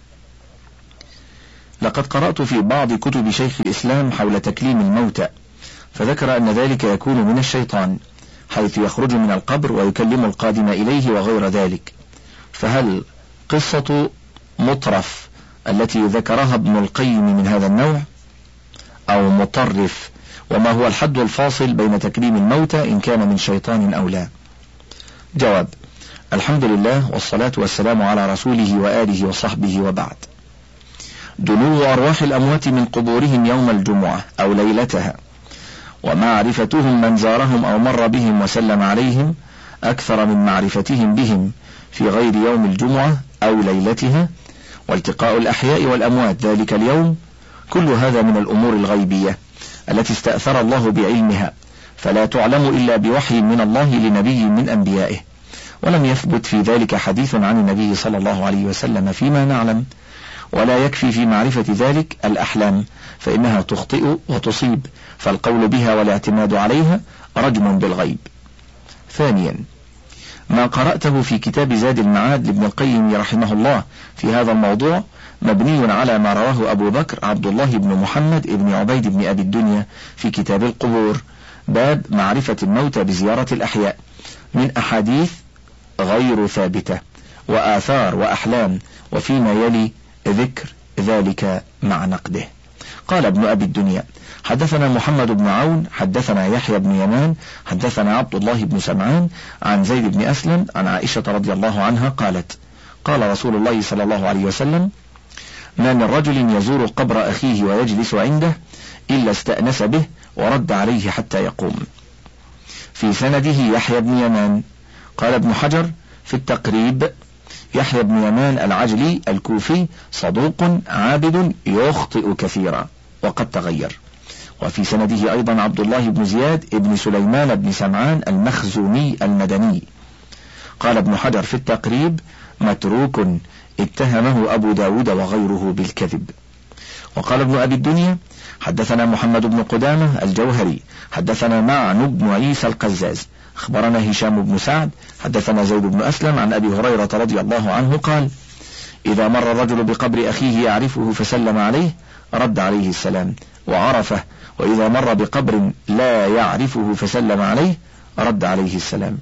Speaker 4: لقد قرأت في بعض كتب شيخ الإسلام حول تكليم الموتى، فذكر أن ذلك يكون من الشيطان، حيث يخرج من القبر ويكلم القادم إليه وغير ذلك، فهل قصة مطرف التي ذكرها ابن القيم من هذا النوع أو مطرف؟ وما هو الحد الفاصل بين تكليم الموتى إن كان من شيطان أو لا؟ جواب: الحمد لله والصلاة والسلام على رسوله وآله وصحبه، وبعد. دنو أرواح الأموات من قبورهم يوم الجمعة أو ليلتها، ومعرفتهم من زارهم أو مر بهم وسلم عليهم أكثر من معرفتهم بهم في غير يوم الجمعة أو ليلتها، والتقاء الأحياء والأموات ذلك اليوم، كل هذا من الأمور الغيبية التي استأثر الله بعلمها، فلا تعلم إلا بوحي من الله لنبي من أنبيائه، ولم يثبت في ذلك حديث عن النبي صلى الله عليه وسلم فيما نعلم. ولا يكفي في معرفة ذلك الأحلام، فإنها تخطئ وتصيب، فالقول بها والاعتماد عليها رجم بالغيب. ثانيا، ما قرأته في كتاب زاد المعاد لابن القيم رحمه الله في هذا الموضوع مبني على ما رواه أبو بكر عبد الله بن محمد بن عبيد بن أبي الدنيا في كتاب القبور، باب معرفة الموتى بزيارة الأحياء، من أحاديث غير ثابتة وآثار وأحلام، وفيما يلي ذكر ذلك مع نقده. قال ابن أبي الدنيا: حدثنا محمد بن عون حدثنا يحيى بن يمان حدثنا عبد الله بن سمعان عن زيد بن أسلم عن عائشة رضي الله عنها قالت: قال رسول الله صلى الله عليه وسلم: ما من رجل يزور قبر أخيه ويجلس عنده إلا استأنس به ورد عليه حتى يقوم. في سنده يحيى بن يمان. قال ابن حجر في التقريب: يحيى بن يمان العجلي الكوفي صدوق عابد يخطئ كثيرا وقد تغير. وفي سنده أيضا عبد الله بن زياد بن سليمان بن سمعان المخزومي المدني. قال ابن حجر في التقريب: متروك اتهمه أبو داود وغيره بالكذب. وقال ابن أبي الدنيا: حدثنا محمد بن قدامة الجوهري حدثنا معن بن عيسى القزاز أخبرنا هشام بن سعد حدثنا زيد بن أسلم عن أبي هريرة رضي الله عنه قال: إذا مر الرجل بقبر أخيه يعرفه فسلم عليه رد عليه السلام وعرفه، وإذا مر بقبر لا يعرفه فسلم عليه رد عليه السلام.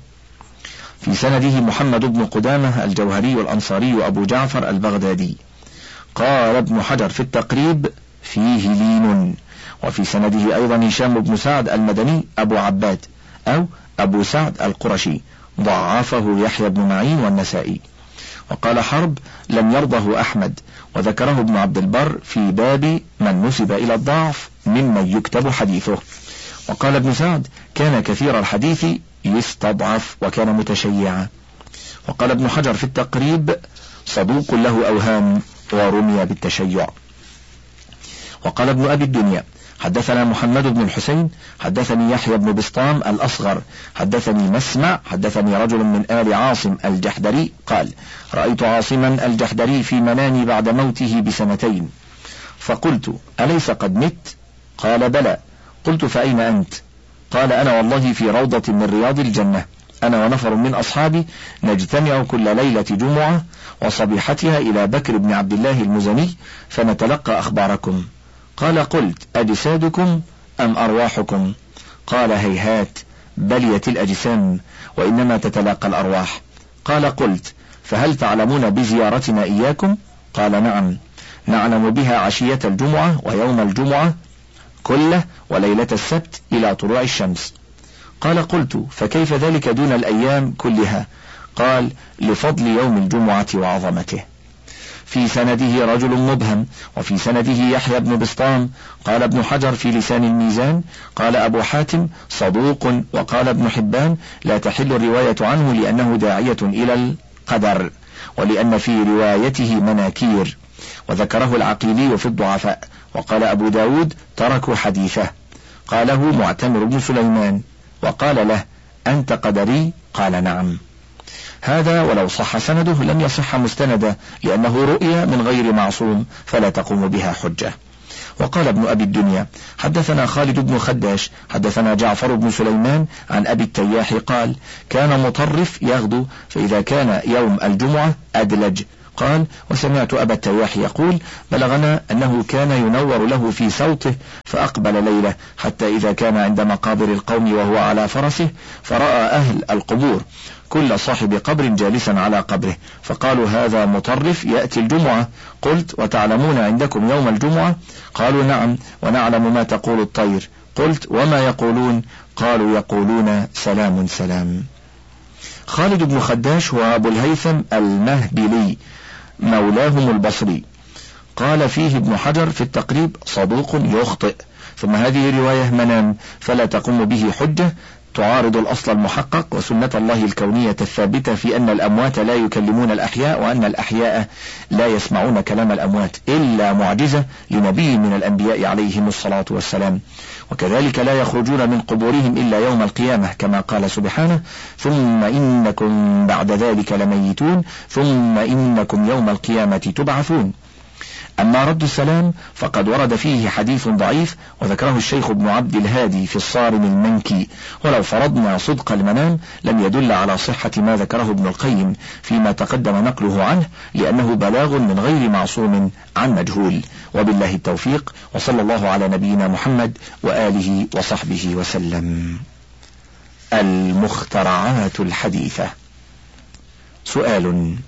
Speaker 4: في سنده محمد بن قدامة الجوهري الأنصاري أبو جعفر البغدادي. قال ابن حجر في التقريب: فيه لين. وفي سنده أيضا هشام بن سعد المدني أبو عباد أو أبو سعد القرشي، ضعفه يحيى بن معين والنسائي. وقال حرب: لم يرضه أحمد، وذكره ابن عبد البر في باب من نسب إلى الضعف ممن يكتب حديثه. وقال ابن سعد: كان كثير الحديث يستضعف وكان متشيعا. وقال ابن حجر في التقريب: صدوق له أوهام ورمي بالتشيع. وقال ابن أبي الدنيا: حدثنا محمد بن الحسين حدثني يحيى بن بسطام الأصغر حدثني مسمع حدثني رجل من آل عاصم الجحدري قال: رأيت عاصما الجحدري في منامي بعد موته بسنتين، فقلت: أليس قد مت؟ قال: بلى. قلت: فأين أنت؟ قال: أنا والله في روضة من رياض الجنة، أنا ونفر من أصحابي نجتمع كل ليلة جمعة وصبيحتها إلى بكر بن عبد الله المزني فنتلقى أخباركم. قال: قلت: أجسادكم أم أرواحكم؟ قال: هيهات، بليت الأجسام وإنما تتلاقى الأرواح. قال: قلت: فهل تعلمون بزيارتنا إياكم؟ قال: نعم، نعلم بها عشية الجمعة ويوم الجمعة كله وليلة السبت إلى طلوع الشمس. قال: قلت: فكيف ذلك دون الأيام كلها؟ قال: لفضل يوم الجمعة وعظمته. في سنده رجل مبهم. وفي سنده يحيى بن بسطام. قال ابن حجر في لسان الميزان: قال أبو حاتم: صدوق. وقال ابن حبان: لا تحل الرواية عنه لأنه داعية إلى القدر، ولأن في روايته مناكير. وذكره العقيلي في الضعفاء. وقال أبو داود: تركوا حديثه. قاله معتمر بن سليمان وقال له: أنت قدري؟ قال: نعم. هذا ولو صح سنده لم يصح مستندا، لأنه رؤيا من غير معصوم فلا تقوم بها حجة. وقال ابن أبي الدنيا حدثنا خالد بن خداش حدثنا جعفر بن سليمان عن أبي التياح قال كان مطرف يغدو فإذا كان يوم الجمعة أدلج. قال وسمعت أبا التياح يقول بلغنا أنه كان ينور له في صوته فأقبل ليلة حتى إذا كان عند مقابر القوم وهو على فرسه فرأى أهل القبور كل صاحب قبر جالسا على قبره فقالوا هذا مطرف يأتي الجمعة. قلت وتعلمون عندكم يوم الجمعة؟ قالوا نعم ونعلم ما تقول الطير. قلت وما يقولون؟ قالوا يقولون سلام سلام. خالد بن خداش هو أبو الهيثم المهبلي مولاهم البصري. قال فيه ابن حجر في التقريب صدوق يخطئ. ثم هذه رواية منام فلا تقوم به حجة تعارض الأصل المحقق وسنة الله الكونية الثابتة في أن الأموات لا يكلمون الأحياء وأن الأحياء لا يسمعون كلام الأموات إلا معجزة لنبي من الأنبياء عليهم الصلاة والسلام. وكذلك لا يخرجون من قبورهم إلا يوم القيامة كما قال سبحانه ثم إنكم بعد ذلك لميتون ثم إنكم يوم القيامة تبعثون. أما رد السلام فقد ورد فيه حديث ضعيف وذكره الشيخ ابن عبد الهادي في الصارم المنكي، ولو فرضنا صدق المنام لم يدل على صحة ما ذكره ابن القيم فيما تقدم نقله عنه لأنه بلاغ من غير معصوم عن مجهول. وبالله التوفيق وصلى الله على نبينا محمد وآله وصحبه وسلم. المخترعات الحديثة. سؤال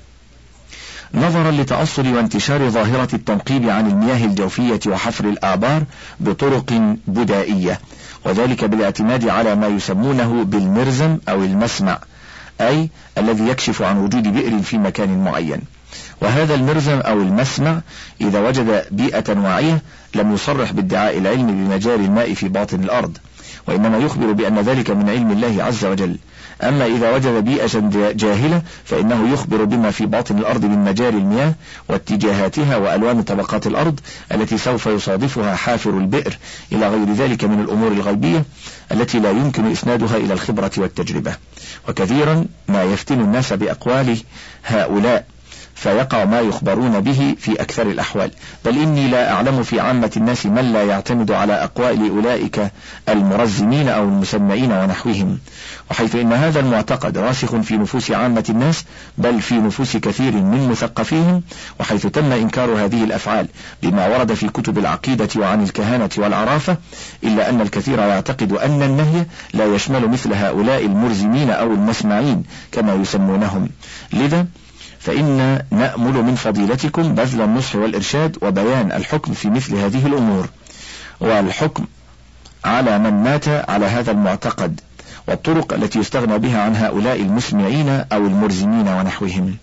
Speaker 4: نظرا لتأصل وانتشار ظاهرة التنقيب عن المياه الجوفية وحفر الآبار بطرق بدائية وذلك بالاعتماد على ما يسمونه بالمرزم أو المسمع أي الذي يكشف عن وجود بئر في مكان معين، وهذا المرزم أو المسمع إذا وجد بيئة واعية لم يصرح بادعاء العلم بمجاري الماء في باطن الأرض وإنما يخبر بأن ذلك من علم الله عز وجل. أما إذا وجد بيئة جاهلة فإنه يخبر بما في باطن الأرض من مجاري المياه واتجاهاتها وألوان طبقات الأرض التي سوف يصادفها حافر البئر إلى غير ذلك من الأمور الغيبية التي لا يمكن إسنادها إلى الخبرة والتجربة. وكثيرا ما يفتن الناس بأقوال هؤلاء فيقع ما يخبرون به في أكثر الأحوال، بل إني لا أعلم في عامة الناس من لا يعتمد على أقوال أولئك المرزمين أو المسمعين ونحوهم، وحيث إن هذا المعتقد راسخ في نفوس عامة الناس بل في نفوس كثير من مثقفيهم، وحيث تم إنكار هذه الأفعال بما ورد في كتب العقيدة وعن الكهانة والعرافة، إلا أن الكثير يعتقد أن النهي لا يشمل مثل هؤلاء المرزمين أو المسمعين كما يسمونهم. لذا فإن نأمل من فضيلتكم بذل النصح والإرشاد وبيان الحكم في مثل هذه الأمور، والحكم على من مات على هذا المعتقد والطرق التي يستغنى بها عن هؤلاء المسمعين أو المرزمين ونحوهم.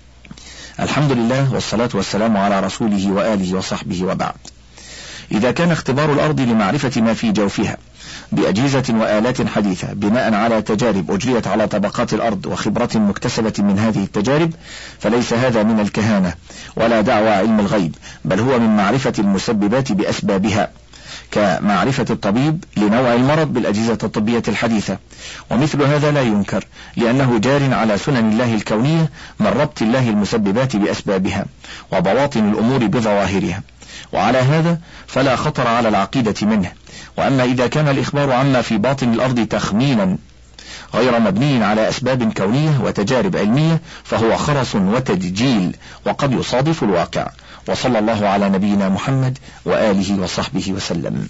Speaker 4: الحمد لله والصلاة والسلام على رسوله وآله وصحبه وبعد. إذا كان اختبار الأرض لمعرفة ما في جوفها بأجهزة وآلات حديثة بناء على تجارب أجريت على طبقات الأرض وخبرة مكتسبة من هذه التجارب، فليس هذا من الكهانة ولا دعوى علم الغيب، بل هو من معرفة المسببات بأسبابها، كمعرفة الطبيب لنوع المرض بالأجهزة الطبية الحديثة. ومثل هذا لا ينكر لأنه جار على سنن الله الكونية من ربط الله المسببات بأسبابها وبواطن الأمور بظواهرها، وعلى هذا فلا خطر على العقيدة منه. وأما إذا كان الإخبار عما في باطن الأرض تخمينا غير مبني على أسباب كونية وتجارب علمية فهو خرص وتدجيل وقد يصادف الواقع. وصلى الله على نبينا محمد وآله وصحبه وسلم.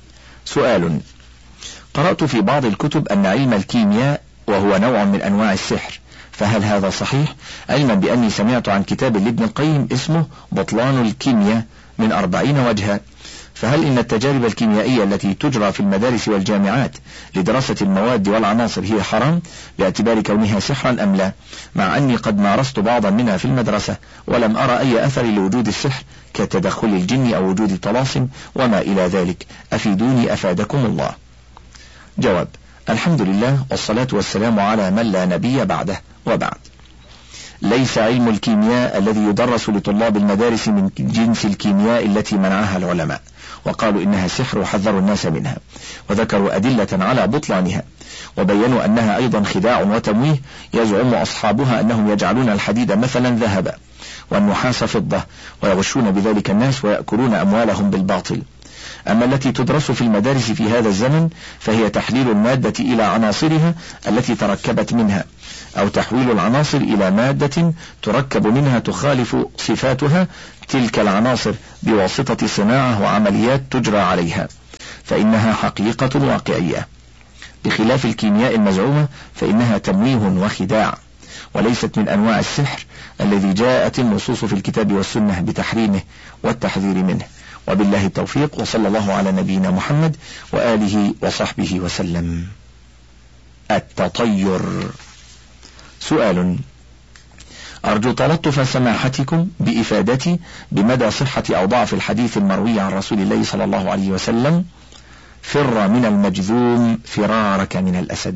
Speaker 4: سؤال: قرأت في بعض الكتب أن علم الكيمياء وهو نوع من أنواع السحر، فهل هذا صحيح؟ علما بأني سمعت عن كتاب لابن القيم اسمه بطلان الكيمياء من أربعين وجها، فهل إن التجارب الكيميائية التي تجرى في المدارس والجامعات لدراسة المواد والعناصر هي حرام باعتبار كونها سحرا أم لا؟ مع أني قد مارست بعضا منها في المدرسة ولم أرى أي أثر لوجود السحر كتدخل الجن أو وجود طلاسم وما إلى ذلك، أفيدوني أفادكم الله. جواب: الحمد لله والصلاة والسلام على من لا نبي بعده، وبعد. ليس علم الكيمياء الذي يدرس لطلاب المدارس من جنس الكيمياء التي منعها العلماء وقالوا إنها سحر وحذروا الناس منها وذكروا أدلة على بطلانها، وبينوا أنها أيضا خداع وتمويه يزعم أصحابها أنهم يجعلون الحديد مثلا ذهبا والنحاس فضة ويغشون بذلك الناس ويأكلون أموالهم بالباطل. أما التي تدرس في المدارس في هذا الزمن فهي تحليل المادة إلى عناصرها التي تركبت منها، أو تحويل العناصر إلى مادة تركب منها تخالف صفاتها تلك العناصر بواسطة صناعة وعمليات تجرى عليها، فإنها حقيقة واقعية، بخلاف الكيمياء المزعومة فإنها تمويه وخداع، وليست من أنواع السحر الذي جاءت النصوص في الكتاب والسنة بتحريمه والتحذير منه. وبالله التوفيق، وصلى الله على نبينا محمد وآله وصحبه وسلم. التطير. سؤال: أرجو تلطف سماحتكم بإفادتي بمدى صحة أو ضعف الحديث المروي عن رسول الله صلى الله عليه وسلم: فر من المجذوم فرارك من الأسد.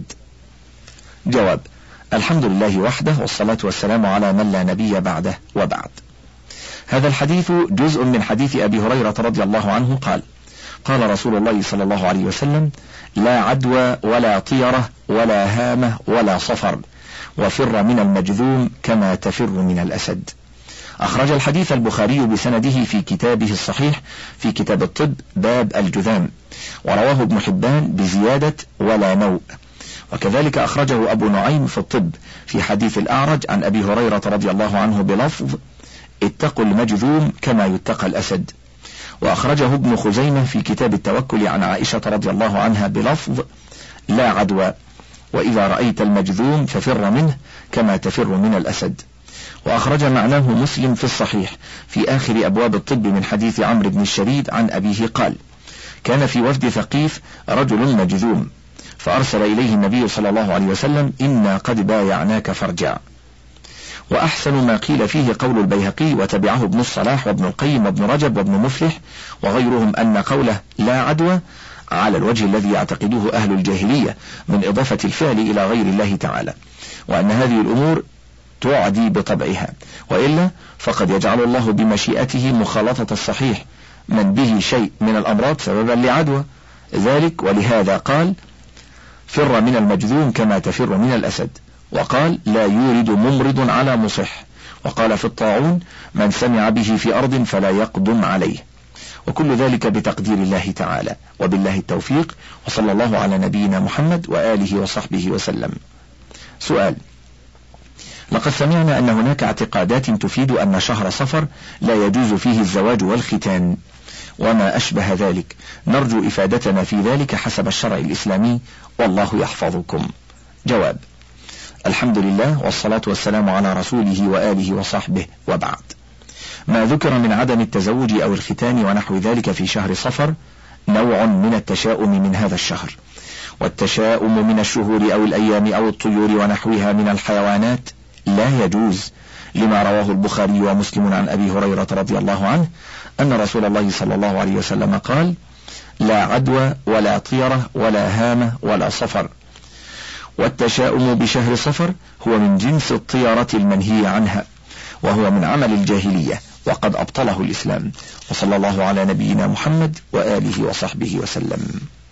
Speaker 4: جواب: الحمد لله وحده، والصلاة والسلام على من لا نبي بعده، وبعد. هذا الحديث جزء من حديث أبي هريرة رضي الله عنه قال: قال رسول الله صلى الله عليه وسلم: لا عدوى ولا طيرة ولا هامة ولا صفر، وفر من المجذوم كما تفر من الأسد. أخرج الحديث البخاري بسنده في كتابه الصحيح في كتاب الطب باب الجذام، ورواه ابن حبان بزيادة ولا نوء، وكذلك أخرجه أبو نعيم في الطب في حديث الأعرج عن أبي هريرة رضي الله عنه بلفظ: اتقوا المجذوم كما يتقى الأسد. وأخرجه ابن خزيمة في كتاب التوكل عن عائشة رضي الله عنها بلفظ: لا عدوى، وإذا رأيت المجذوم ففر منه كما تفر من الأسد. وأخرج معناه مسلم في الصحيح في آخر أبواب الطب من حديث عمرو بن الشريد عن أبيه قال: كان في وفد ثقيف رجل مجذوم، فأرسل إليه النبي صلى الله عليه وسلم: إنا قد بايعناك فارجع. وأحسن ما قيل فيه قول البيهقي وتبعه ابن الصلاح وابن القيم وابن رجب وابن مفلح وغيرهم أن قوله لا عدوى على الوجه الذي يعتقده أهل الجاهلية من إضافة الفعل إلى غير الله تعالى، وأن هذه الأمور تعدي بطبعها، وإلا فقد يجعل الله بمشيئته مخالطة الصحيح من به شيء من الأمراض سببا لعدوى ذلك. ولهذا قال: فر من المجذوم كما تفر من الأسد. وقال: لا يورد ممرض على مصح. وقال في الطاعون: من سمع به في أرض فلا يقدم عليه. وكل ذلك بتقدير الله تعالى، وبالله التوفيق، وصلى الله على نبينا محمد وآله وصحبه وسلم. سؤال: لقد سمعنا أن هناك اعتقادات تفيد أن شهر صفر لا يجوز فيه الزواج والختان وما أشبه ذلك، نرجو إفادتنا في ذلك حسب الشرع الإسلامي، والله يحفظكم. جواب: الحمد لله، والصلاة والسلام على رسوله وآله وصحبه، وبعد. ما ذكر من عدم التزوج أو الختان ونحو ذلك في شهر صفر نوع من التشاؤم من هذا الشهر، والتشاؤم من الشهور أو الأيام أو الطيور ونحوها من الحيوانات لا يجوز، لما رواه البخاري ومسلم عن أبي هريرة رضي الله عنه أن رسول الله صلى الله عليه وسلم قال: لا عدوى ولا طيرة ولا هامة ولا صفر. والتشاؤم بشهر صفر هو من جنس الطيرة المنهي عنها، وهو من عمل الجاهلية وقد أبطله الإسلام. وصلى الله على نبينا محمد وآله وصحبه وسلم.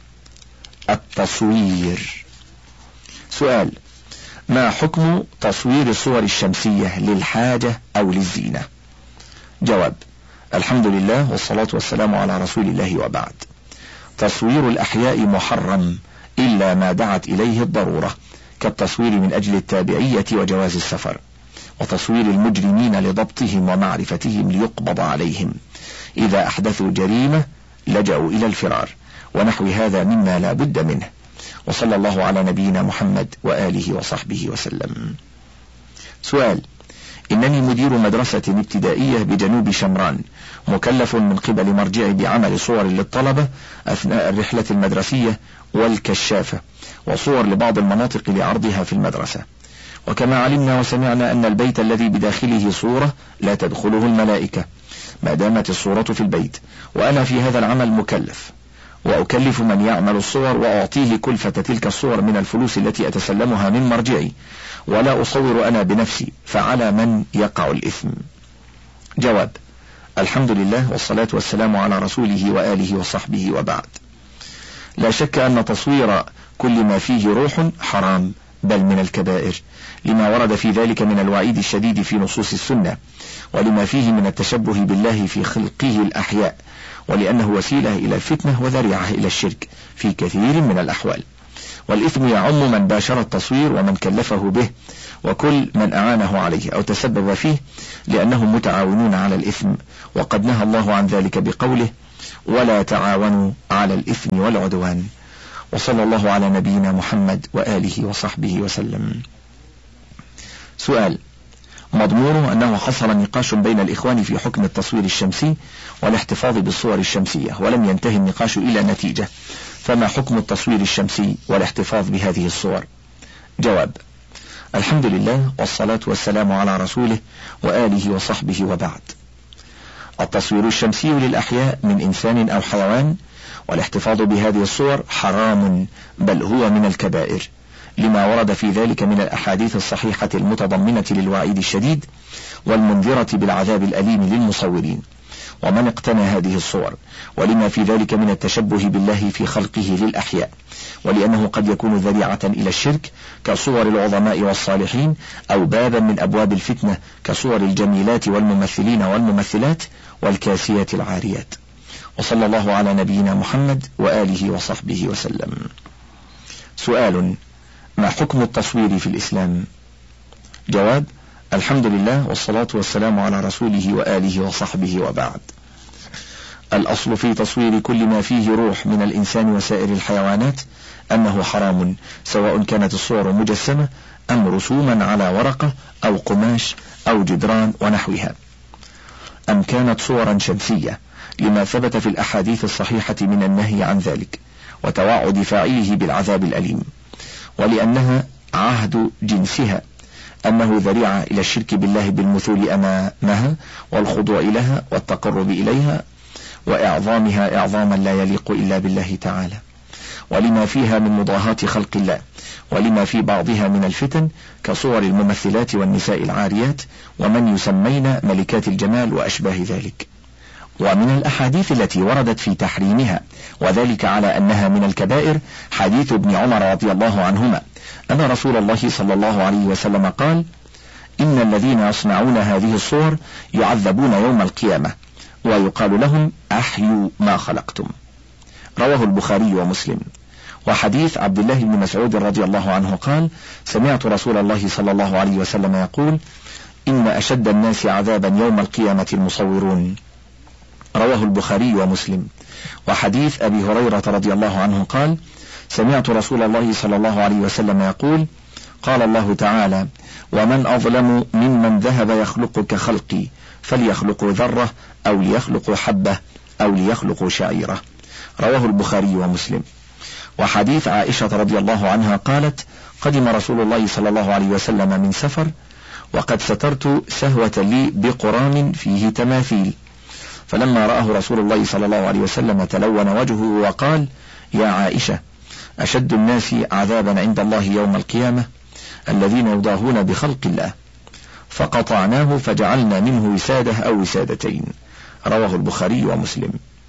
Speaker 4: التصوير. سؤال: ما حكم تصوير الصور الشمسية للحاجة أو للزينة؟ جواب: الحمد لله، والصلاة والسلام على رسول الله، وبعد. تصوير الأحياء محرم إلا ما دعت إليه الضرورة، كالتصوير من أجل التابعية وجواز السفر، وتصوير المجرمين لضبطهم ومعرفتهم ليقبض عليهم، إذا أحدثوا جريمة لجأوا إلى الفرار، ونحو هذا مما لا بد منه. وصلى الله على نبينا محمد وآله وصحبه وسلم. سؤال: إنني مدير مدرسة ابتدائية بجنوب شمران، مكلف من قبل مرجعي بعمل صور للطلبة أثناء الرحلة المدرسية والكشافة، وصور لبعض المناطق لعرضها في المدرسة. وكما علمنا وسمعنا أن البيت الذي بداخله صورة لا تدخله الملائكة ما دامت الصورة في البيت، وأنا في هذا العمل مكلف، وأكلف من يعمل الصور وأعطيه كلفة تلك الصور من الفلوس التي أتسلمها من مرجعي، ولا أصور أنا بنفسي، فعلى من يقع الإثم؟ جواب: الحمد لله، والصلاة والسلام على رسوله وآله وصحبه، وبعد. لا شك أن تصوير كل ما فيه روح حرام بل من الكبائر، لما ورد في ذلك من الوعيد الشديد في نصوص السنة، ولما فيه من التشبه بالله في خلقه الأحياء، ولأنه وسيلة إلى الفتنة وذريعة إلى الشرك في كثير من الأحوال. والإثم يعم من باشر التصوير ومن كلفه به، وكل من أعانه عليه أو تسبب فيه، لأنهم متعاونون على الإثم، وقد نهى الله عن ذلك بقوله: ولا تعاونوا على الإثم والعدوان. وصلى الله على نبينا محمد وآله وصحبه وسلم. سؤال: مضمونه أنه حصل نقاش بين الإخوان في حكم التصوير الشمسي والاحتفاظ بالصور الشمسية، ولم ينتهي النقاش إلى نتيجة، فما حكم التصوير الشمسي والاحتفاظ بهذه الصور؟ جواب: الحمد لله والصلاة والسلام على رسوله وآله وصحبه وبعد. التصوير الشمسي للأحياء من إنسان أو حيوان والاحتفاظ بهذه الصور حرام، بل هو من الكبائر، لما ورد في ذلك من الأحاديث الصحيحة المتضمنة للوعيد الشديد والمنذرة بالعذاب الأليم للمصورين ومن اقتنى هذه الصور، ولما في ذلك من التشبه بالله في خلقه للأحياء، ولأنه قد يكون ذريعة إلى الشرك كصور العظماء والصالحين، أو بابا من أبواب الفتنة كصور الجميلات والممثلين والممثلات والكاسيات العاريات. وصلى الله على نبينا محمد وآله وصحبه وسلم. سؤال: ما حكم التصوير في الإسلام؟ جواب: الحمد لله والصلاة والسلام على رسوله وآله وصحبه وبعد. الأصل في تصوير كل ما فيه روح من الإنسان وسائر الحيوانات أنه حرام، سواء كانت الصور مجسمة أم رسوما على ورقة أو قماش أو جدران ونحوها، أم كانت صورا شمسية، لما ثبت في الأحاديث الصحيحة من النهي عن ذلك وتوعد فاعله بالعذاب الأليم، ولأنها عهد جنسها أنه ذريعة إلى الشرك بالله بالمثول أمامها والخضوع لها والتقرب إليها وإعظامها إعظاما لا يليق إلا بالله تعالى، ولما فيها من مضاهاة خلق الله، ولما في بعضها من الفتن كصور الممثلات والنساء العاريات ومن يسمين ملكات الجمال وأشباه ذلك. ومن الأحاديث التي وردت في تحريمها وذلك على أنها من الكبائر حديث ابن عمر رضي الله عنهما أن رسول الله صلى الله عليه وسلم قال: إن الذين يصنعون هذه الصور يعذبون يوم القيامة ويقال لهم أحيوا ما خلقتم. رواه البخاري ومسلم. وحديث عبد الله بن مسعود رضي الله عنه قال: سمعت رسول الله صلى الله عليه وسلم يقول: إن أشد الناس عذابا يوم القيامة المصورون. رواه البخاري ومسلم. وحديث أبي هريرة رضي الله عنه قال: سمعت رسول الله صلى الله عليه وسلم يقول: قال الله تعالى: ومن أظلم ممن ذهب يخلق كخلقي فليخلقوا ذرة أو ليخلقوا حبة أو ليخلقوا شعيرة. رواه البخاري ومسلم. وحديث عائشة رضي الله عنها قالت: قدم رسول الله صلى الله عليه وسلم من سفر وقد سترت سهوة لي بقرام فيه تماثيل، فلما رآه رسول الله صلى الله عليه وسلم تلون وجهه وقال: يا عائشة، أشد الناس عذابا عند الله يوم القيامة الذين يضاهون بخلق الله، فقطعناه فجعلنا منه وسادة أو وسادتين. رواه البخاري ومسلم.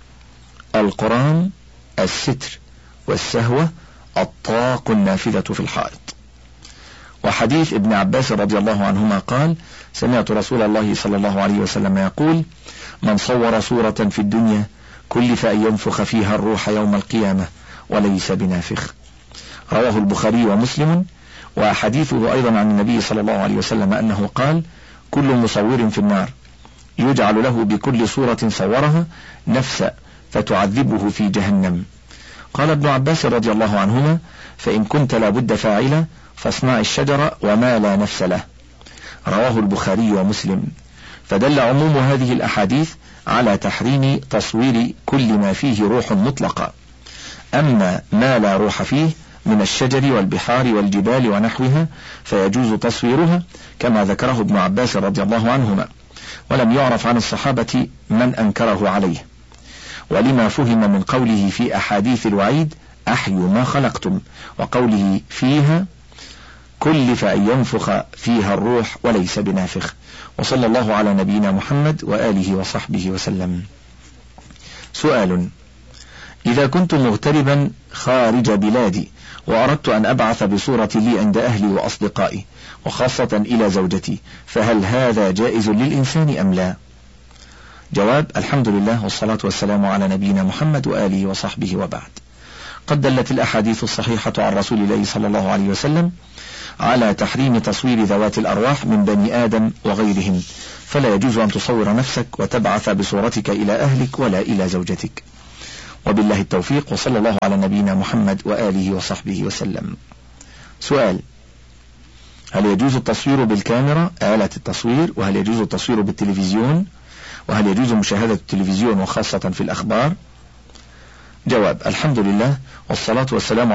Speaker 4: القرآن الستر، والسهوة الطاق النافذة في الحائط. وحديث ابن عباس رضي الله عنهما قال: سمعت رسول الله صلى الله عليه وسلم يقول: من صور صورة في الدنيا كلف أن ينفخ فيها الروح يوم القيامة وليس بنافخ. رواه البخاري ومسلم. وحديثه أيضا عن النبي صلى الله عليه وسلم أنه قال: كل مصور في النار يجعل له بكل صورة صورها نفسا فتعذبه في جهنم. قال ابن عباس رضي الله عنهما: فإن كنت لابد فاعلا فاصنع الشجر وما لا نفس له. رواه البخاري ومسلم. فدل عموم هذه الأحاديث على تحريم تصوير كل ما فيه روح مطلقة، أما ما لا روح فيه من الشجر والبحار والجبال ونحوها فيجوز تصويرها كما ذكره ابن عباس رضي الله عنهما، ولم يعرف عن الصحابة من أنكره عليه. ولما فهم من قوله في أحاديث الوعيد: أحيوا ما خلقتم، وقوله فيها: كلف أن ينفخ فيها الروح وليس بنافخ. وصلى الله على نبينا محمد وآله وصحبه وسلم. سؤال: إذا كنت مغتربا خارج بلادي وأردت أن أبعث بصورتي لي عند أهلي وأصدقائي وخاصة إلى زوجتي، فهل هذا جائز للإنسان أم لا؟ جواب: الحمد لله والصلاة والسلام على نبينا محمد وآله وصحبه وبعد. قد دلت الأحاديث الصحيحة عن رسول الله صلى الله عليه وسلم على تحريم تصوير ذوات الأرواح من بني آدم وغيرهم، فلا يجوز أن تصور نفسك وتبعث بصورتك إلى أهلك ولا إلى زوجتك. وبالله التوفيق، وصلى الله على نبينا محمد وآله وصحبه وسلم. سؤال: هل يجوز التصوير بالكاميرا آلة التصوير؟ وهل يجوز التصوير بالتلفزيون؟ وهل يجوز مشاهدة التلفزيون وخاصة في الأخبار؟ جواب: الحمد لله والصلاة والسلام